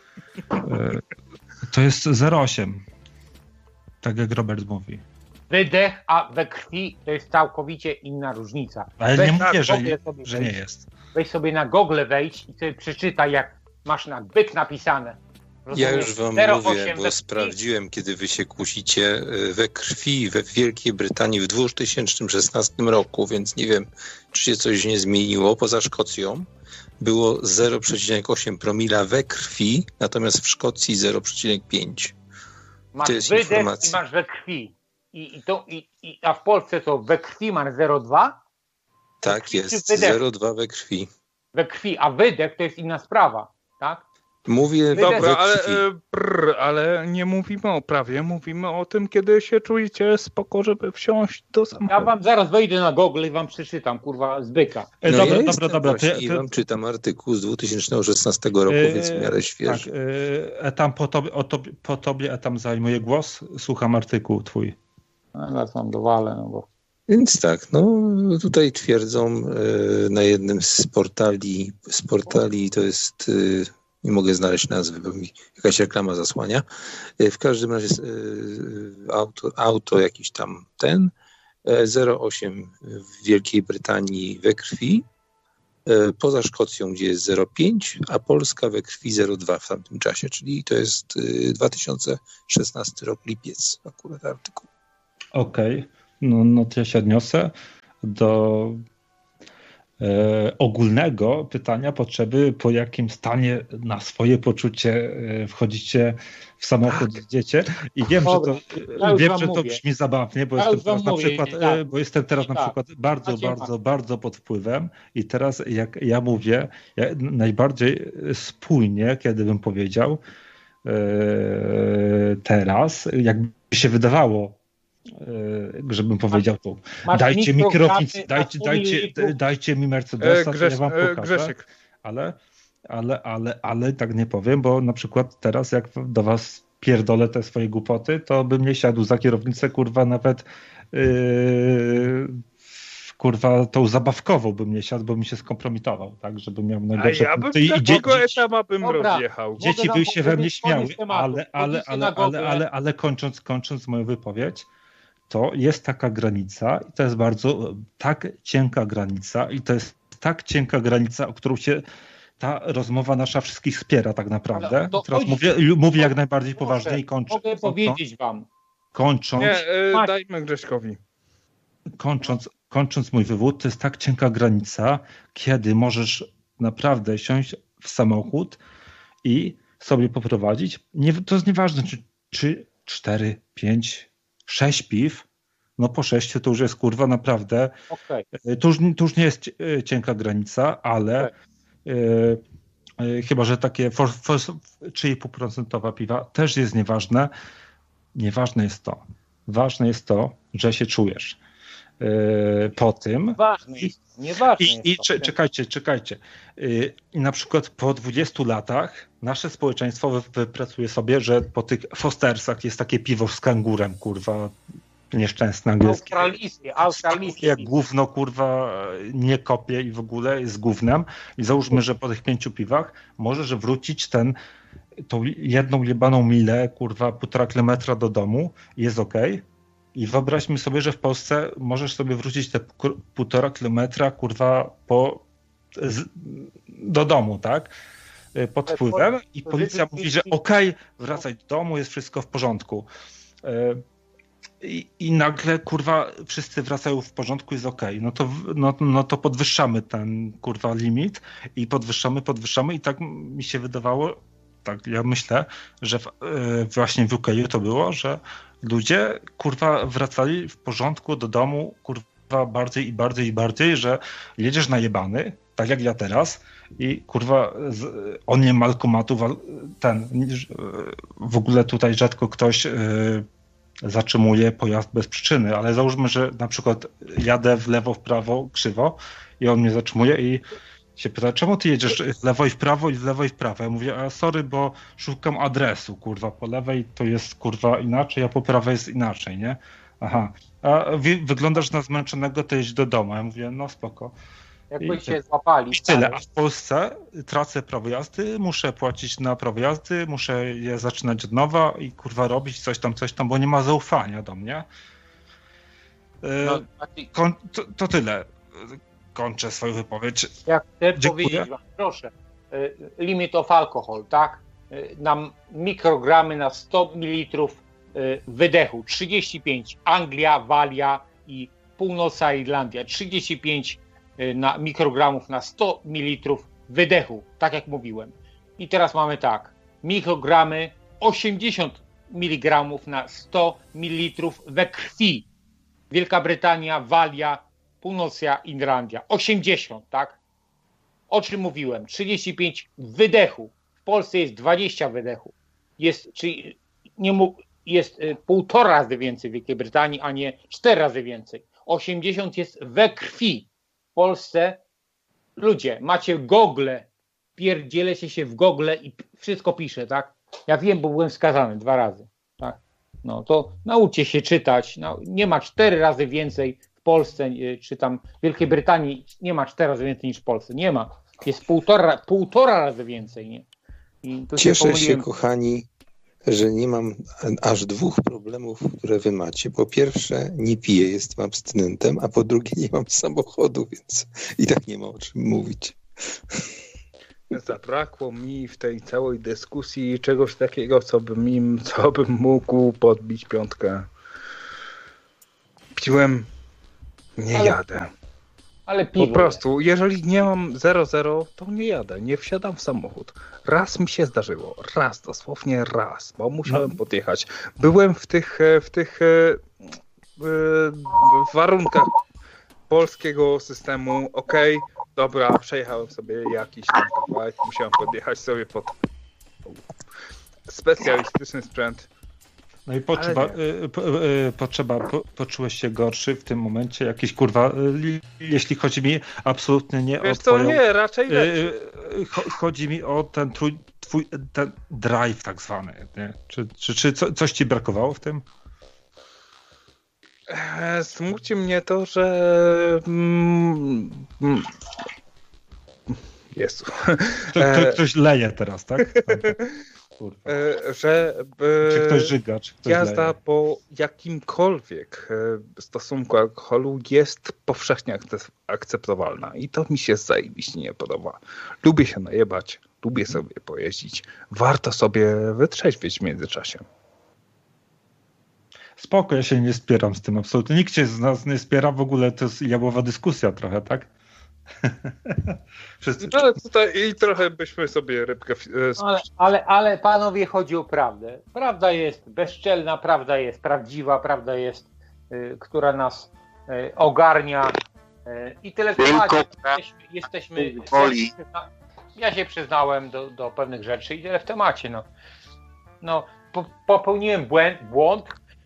To jest 0,8. Tak jak Robert mówi. Wydech, a we krwi to jest całkowicie inna różnica. Ale nie mówię, że nie jest. Weź sobie na Google wejdź i sobie przeczytaj, jak masz na byk napisane. Ja już wam mówię, bo sprawdziłem, kiedy wy się kłócicie we krwi we Wielkiej Brytanii w 2016 roku, więc nie wiem, czy się coś nie zmieniło poza Szkocją. Było 0,8 promila we krwi, natomiast w Szkocji 0,5. Masz wydech i masz we krwi. A w Polsce to we krwi masz 0,2? Tak, jest 0,2 we krwi. We krwi, a wydech to jest inna sprawa, tak? Mówię... Dobra, ale nie mówimy o prawie, mówimy o tym, kiedy się czujecie spoko, żeby wsiąść do samochodu. Ja wam zaraz wejdę na Google i wam przeczytam, kurwa, z byka. Dobra. I wam czytam artykuł z 2016 roku, więc w miarę świeży. Tak, Etam po tobie Etam zajmuje głos, słucham artykuł twój. Teraz mam dowalę, no bo... Więc tak, tutaj twierdzą na jednym z portali to jest... Nie mogę znaleźć nazwy, bo mi jakaś reklama zasłania. W każdym razie auto jakiś tam 0,8 w Wielkiej Brytanii we krwi, poza Szkocją, gdzie jest 0,5, a Polska we krwi 0,2 w tamtym czasie, czyli to jest 2016 rok, lipiec akurat artykuł. Okej, no to ja się odniosę do ogólnego pytania potrzeby, po jakim stanie na swoje poczucie wchodzicie w samochód, jedziecie. I wiem, że to brzmi zabawnie, bo jestem teraz na przykład bardzo pod wpływem i teraz jak ja mówię, najbardziej spójnie, kiedy bym powiedział teraz, jakby się wydawało, żebym powiedział tu. Dajcie mi kierownicę, dajcie mi Mercedesa, to ja wam pokażę. Grzesiek. Ale tak nie powiem, bo na przykład teraz jak do was pierdolę te swoje głupoty, to bym nie siadł za kierownicę, kurwa, nawet kurwa, tą zabawkową bym nie siadł, bo mi się skompromitował, tak, żeby miał najlepsze... A ja bym takiego etama rozjechał. Dzieci by się we mnie śmiały, ale kończąc moją wypowiedź, to jest taka granica i to jest bardzo tak cienka granica i to jest tak cienka granica, o którą się ta rozmowa nasza wszystkich wspiera tak naprawdę. Teraz mówię jak najbardziej poważnie i kończę. Mogę powiedzieć wam. Dajmy Grześkowi. Kończąc mój wywód, to jest tak cienka granica, kiedy możesz naprawdę siąść w samochód i sobie poprowadzić. To jest nieważne, czy 4, 5, 6 piw, no po 6 to już jest kurwa naprawdę, to już nie jest cienka granica, ale chyba, że takie 3,5% piwa też jest nieważne. Nieważne jest to. Ważne jest to, że się czujesz po tym. Nieważne czekajcie. I na przykład po 20 latach nasze społeczeństwo wypracuje sobie, że po tych Fostersach jest takie piwo z kangurem, kurwa, nieszczęsne angielskie. Australijskie. Jak gówno, kurwa, nie kopie i w ogóle jest gównem. I załóżmy, że po tych 5 piwach możesz wrócić tą jedną jebaną milę, kurwa, 1,5 kilometra do domu i jest okej. I wyobraźmy sobie, że w Polsce możesz sobie wrócić te 1,5 kilometra, kurwa, do domu, tak? Pod wpływem i policja mówi, że okej, wracaj do domu, jest wszystko w porządku. I nagle, kurwa, wszyscy wracają w porządku, jest okej. No to podwyższamy ten, kurwa, limit i podwyższamy i tak mi się wydawało, tak ja myślę, że właśnie w UK to było, że ludzie, kurwa, wracali w porządku do domu, kurwa, bardziej, że jedziesz najebany, tak jak ja teraz i, kurwa, on nie ma alkomatu, w ogóle tutaj rzadko ktoś zatrzymuje pojazd bez przyczyny, ale załóżmy, że na przykład jadę w lewo, w prawo, krzywo i on mnie zatrzymuje i się pyta, czemu ty jedziesz w lewo i w prawo i w lewo i w prawo? Ja mówię, sorry, bo szukam adresu, kurwa, po lewej to jest, kurwa, inaczej, a po prawej jest inaczej, nie? Aha, a wyglądasz na zmęczonego, to jedź do domu. Ja mówię, no spoko. Jakby się złapali. I tyle, a w Polsce tracę prawo jazdy, muszę płacić na prawo jazdy, muszę je zaczynać od nowa i, kurwa, robić coś tam, bo nie ma zaufania do mnie. To tyle. Kończę swoją wypowiedź. Jak chcę powiedzieć wam, proszę, limit of alcohol, tak? Na mikrogramy na 100 ml wydechu, 35 Anglia, Walia i Północna Irlandia, 35 mikrogramów na 100 ml wydechu, tak jak mówiłem. I teraz mamy tak, mikrogramy 80 mg na 100 ml we krwi. Wielka Brytania, Walia, Północna Irlandia, 80, tak? O czym mówiłem? 35 wydechu. W Polsce jest 20 wydechów. Jest 1,5 razy więcej w Wielkiej Brytanii, a nie 4 razy więcej. 80 jest we krwi. W Polsce ludzie, macie Google, pierdzielecie się w Google i wszystko pisze, tak? Ja wiem, bo byłem skazany 2 razy, tak? No to nauczcie się czytać. No, nie ma 4 razy więcej w Polsce, czy tam w Wielkiej Brytanii nie ma 4 razy więcej niż w Polsce. Nie ma. Jest półtora razy więcej, nie? I tu Cieszę się, kochani, że nie mam aż 2 problemów, które wy macie. Po pierwsze, nie piję, jestem abstynentem, a po drugie, nie mam samochodu, więc i tak nie ma o czym mówić. Zabrakło mi w tej całej dyskusji czegoś takiego, co bym mógł podbić 5. Piłem, nie jadę. Ale piwo. Po prostu, jeżeli nie mam 0,0, to nie jadę, nie wsiadam w samochód. Raz mi się zdarzyło, dosłownie raz, bo musiałem podjechać. Byłem w tych warunkach polskiego systemu, okej, dobra, przejechałem sobie jakiś tam kawałek, musiałem podjechać sobie pod specjalistyczny sprzęt. No i poczułeś się gorszy w tym momencie? Jakiś kurwa, jeśli chodzi mi absolutnie nie Wiesz o twoją... nie, raczej chodzi mi o ten twój ten drive tak zwany, nie? Czy coś ci brakowało w tym? Smuci mnie to, że Jezu. Ktoś leje teraz, tak? Czy ktoś żyga, czy ktoś jazda leje. po jakimkolwiek stosunku alkoholu jest powszechnie akceptowalna i to mi się zajebiście nie podoba. Lubię się najebać, lubię sobie pojeździć. Warto sobie wytrzeźwieć w międzyczasie. Spoko, ja się nie spieram z tym absolutnie. Nikt się z nas nie spiera, w ogóle to jest jabłowa dyskusja trochę, tak? Ale tutaj i trochę byśmy sobie rybkę... Ale panowie, chodzi o prawdę. Prawda jest bezczelna, prawda jest prawdziwa, prawda jest, która nas ogarnia i tyle w temacie. Jesteśmy ja się przyznałem do pewnych rzeczy i tyle w temacie. No, popełniłem błąd,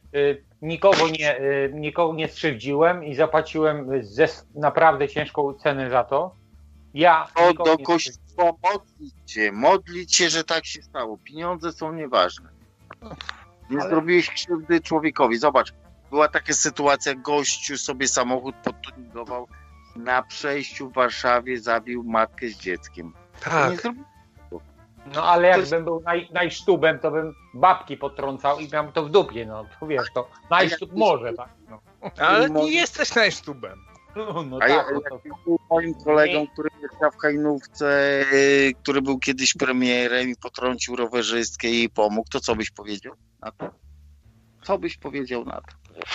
nikogo nie skrzywdziłem i zapłaciłem naprawdę ciężką cenę za to. Do kościoła modlić się, że tak się stało. Pieniądze są nieważne. Nie zrobiłeś krzywdy człowiekowi. Zobacz, była taka sytuacja, gościu sobie samochód podtuningował, na przejściu w Warszawie zabił matkę z dzieckiem. Tak. No ale jakbym był najsztubem, to bym babki potrącał i miałem to w dupie, no to wiesz, to najsztub może, tak? No. Ale nie jesteś najsztubem. No a tak, ja był moim kolegą, który mieszka w Hajnówce, który był kiedyś premierem i potrącił rowerzystkę i jej pomógł, to co byś powiedział na to? Co byś powiedział na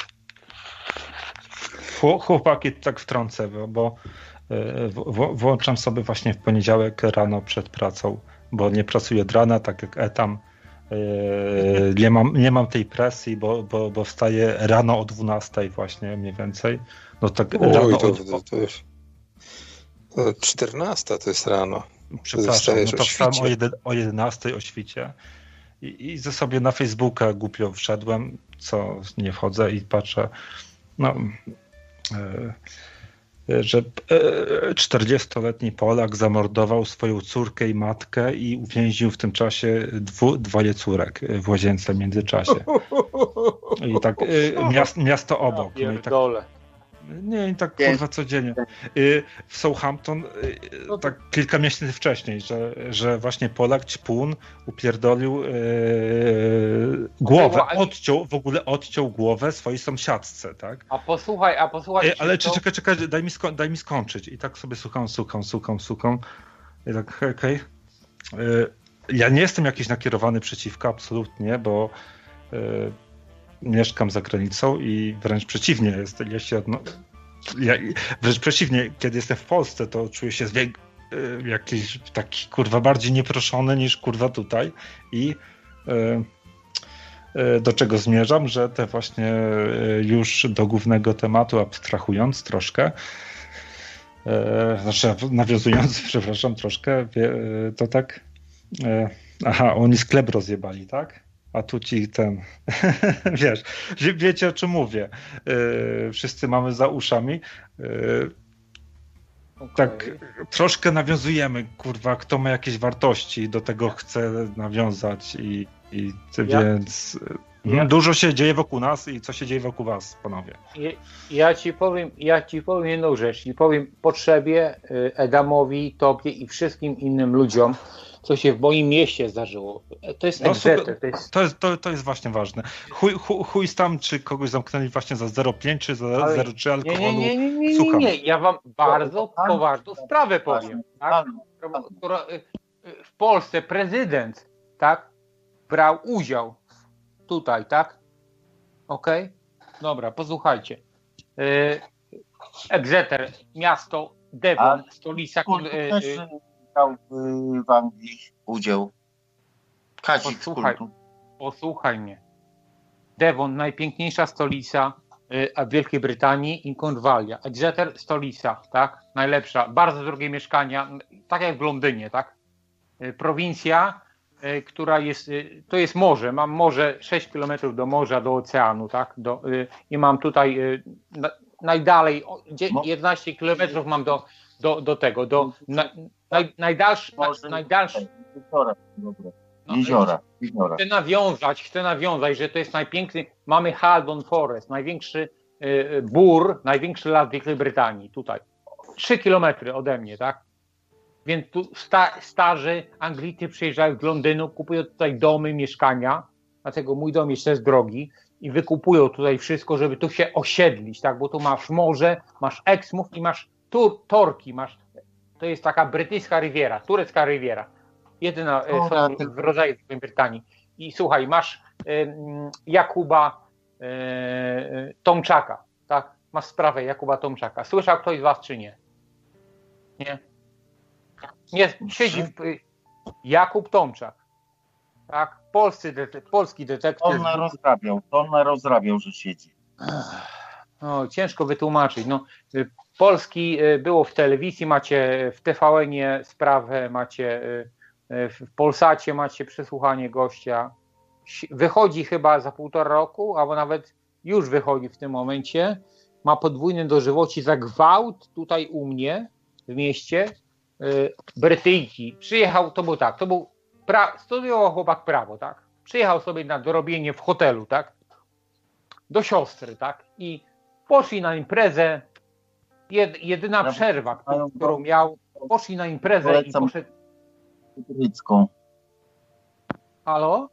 to? Chłopaki, tak wtrącę, bo włączam sobie właśnie w poniedziałek rano przed pracą, bo nie pracuję od rana, tak jak Etam. Nie mam tej presji, bo wstaję rano o 12 właśnie mniej więcej. No tak rano to już 14 to jest rano. Przepraszam, no to wstałem o 11 o świcie i ze sobie na Facebooka głupio wszedłem, co nie wchodzę i patrzę, że 40-letni Polak zamordował swoją córkę i matkę i uwięził w tym czasie 2 córek w łazience w międzyczasie. I tak miasto obok. No i tak, nie, i tak kurwa codziennie. W Southampton tak kilka miesięcy wcześniej, że właśnie Polak ćpun upierdolił głowę, odciął głowę swojej sąsiadce, tak? A posłuchaj. Ale czekaj, daj mi skończyć. I tak sobie słucham. I tak, okej. Ja nie jestem jakiś nakierowany przeciwko, absolutnie, bo mieszkam za granicą i wręcz przeciwnie jest. Wręcz przeciwnie, kiedy jestem w Polsce, to czuję się jakiś taki kurwa bardziej nieproszony niż kurwa tutaj i do czego zmierzam, że te właśnie już do głównego tematu abstrahując troszkę, nawiązując, przepraszam, troszkę, to tak Aha, oni sklep rozjebali, tak? A tu ci ten, wiesz, wiecie o czym mówię. Wszyscy mamy za uszami. Tak troszkę nawiązujemy, kurwa, kto ma jakieś wartości, do tego chce nawiązać więc dużo się dzieje wokół nas i co się dzieje wokół was, panowie. Ja ci powiem jedną rzecz i powiem potrzebie, Edamowi, tobie i wszystkim innym ludziom, co się w moim mieście zdarzyło. To jest Exeter. To jest właśnie ważne. Chuj tam, czy kogoś zamknęli właśnie za 0,5 czy za 0,3 alkoholu. Nie. Ja wam bardzo poważną sprawę powiem. Tak? W Polsce prezydent, tak, brał udział tutaj, tak? Okej? Dobra, posłuchajcie. Exeter, miasto, Devon, stolica... też brał w Anglii udział. Kazik Posłuchaj mnie. Devon, najpiękniejsza stolica w Wielkiej Brytanii i Cornwallia. Exeter, stolica, tak? Najlepsza. Bardzo drogie mieszkania, tak jak w Londynie, tak? Prowincja, która jest, to jest morze. Mam morze 6 km do morza, do oceanu, tak? I mam tutaj najdalej 11 km mam do tego, najdalszy. Jeziora. Chcę nawiązać, że to jest najpiękny. Mamy Haldon Forest, największy bór, największy las Wielkiej Brytanii, tutaj. 3 kilometry ode mnie, tak? Więc tu starzy Anglicy przyjeżdżają z Londynu, kupują tutaj domy, mieszkania, dlatego mój dom jest też drogi i wykupują tutaj wszystko, żeby tu się osiedlić, tak? Bo tu masz morze, masz Exmouth i masz Torki, to jest taka brytyjska riviera, turecka riviera. Jedyna w rodzaju Wielkiej Brytanii. I słuchaj, masz Jakuba Tomczaka, tak? Masz sprawę Jakuba Tomczaka. Słyszał ktoś z was, czy nie? Nie, siedzi Jakub Tomczak. Tak? Polski detektyw. On rozrabiał, że siedzi. No, ciężko wytłumaczyć. No, Polski było w telewizji, macie w TVN-ie sprawę, macie w Polsacie, macie przesłuchanie gościa. Wychodzi chyba za 1,5 roku, albo nawet już wychodzi w tym momencie. Ma podwójne dożywocie za gwałt tutaj u mnie w mieście. Brytyjki. Przyjechał, studiował chłopak prawo, tak? Przyjechał sobie na dorobienie w hotelu, tak? Do siostry, tak? I poszli na imprezę. Jedyna przerwa, którą miał, poszli na imprezę i poszedł. Halo?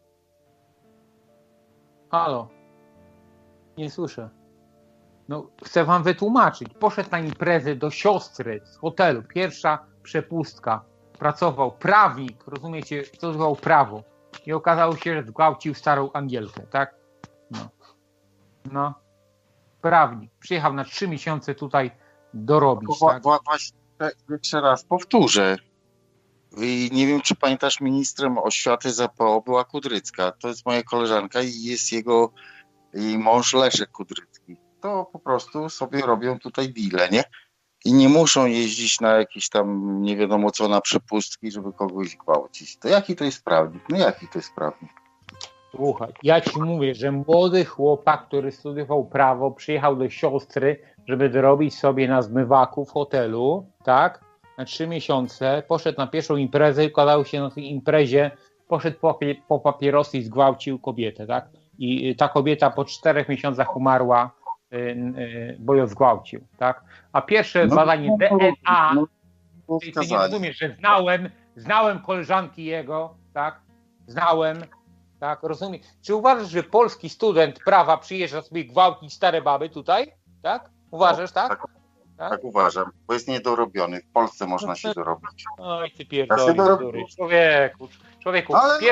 Nie słyszę. No, chcę wam wytłumaczyć. Poszedł na imprezę do siostry z hotelu. Pierwsza przepustka. Pracował prawnik, rozumiecie, stosował prawo. I okazało się, że zgwałcił starą Angielkę, tak? No. Prawnik. Przyjechał na 3 miesiące tutaj dorobić. Tak? Właśnie, jeszcze raz powtórzę. Nie wiem, czy pamiętasz, ministrem oświaty ZPO była Kudrycka. To jest moja koleżanka i jest jej mąż Leszek Kudrycki. To po prostu sobie robią tutaj deale, nie? I nie muszą jeździć na jakieś tam nie wiadomo co na przepustki, żeby kogoś gwałcić. To jaki to jest prawnik? Słuchaj, ja ci mówię, że młody chłopak, który studiował prawo, przyjechał do siostry, żeby dorobić sobie na zmywaku w hotelu, tak? Na 3 miesiące, poszedł na pierwszą imprezę i okazał się na tej imprezie, poszedł po papierosy i zgwałcił kobietę, tak? I ta kobieta po 4 miesiącach umarła, bo ją zgwałcił, tak? A pierwsze badanie DNA, ty nie rozumiesz, że znałem koleżanki jego, tak? Tak, rozumiem. Czy uważasz, że polski student prawa przyjeżdża sobie gwałcić stare baby tutaj, tak? Uważasz, tak? Tak uważam, bo jest niedorobiony. W Polsce można się dorobić. Oj, ty pierdolisz, człowieku.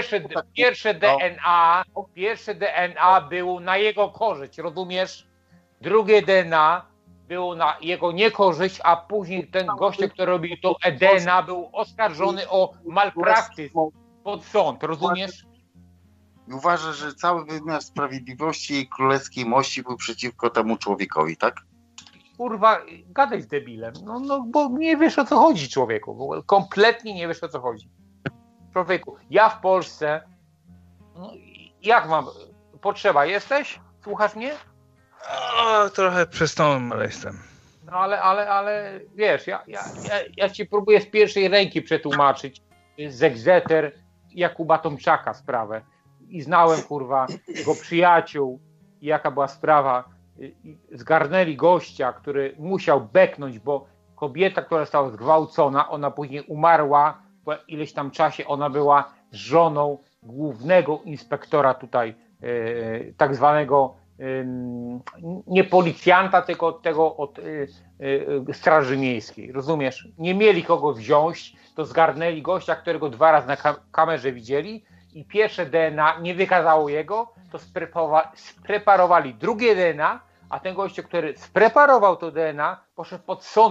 Pierwsze DNA było na jego korzyść, rozumiesz? Drugie DNA było na jego niekorzyść, a później ten gość, który robił to DNA, był oskarżony o malpraktyzm pod sąd, rozumiesz? I uważasz, że cały wymiar sprawiedliwości i królewskiej mości był przeciwko temu człowiekowi, tak? Kurwa, gadaj z debilem. No, bo nie wiesz, o co chodzi, człowieku. Kompletnie nie wiesz, o co chodzi. Człowieku, ja w Polsce, no, jak mam, potrzeba jesteś? Słuchasz mnie? O, trochę przystąpiłem, ale jestem. No ale wiesz, ja ci próbuję z pierwszej ręki przetłumaczyć z Exeter Jakuba Tomczaka sprawę. I znałem, kurwa, jego przyjaciół i jaka była sprawa. Zgarnęli gościa, który musiał beknąć, bo kobieta, która została zgwałcona, ona później umarła, po ileś tam czasie ona była żoną głównego inspektora tutaj, tak zwanego nie policjanta, tylko tego od Straży Miejskiej. Rozumiesz? Nie mieli kogo wziąć, to zgarnęli gościa, którego 2 razy na kamerze widzieli i pierwsze DNA nie wykazało jego, to spreparowali drugie DNA, a ten gościu, który spreparował to DNA, poszedł pod sąd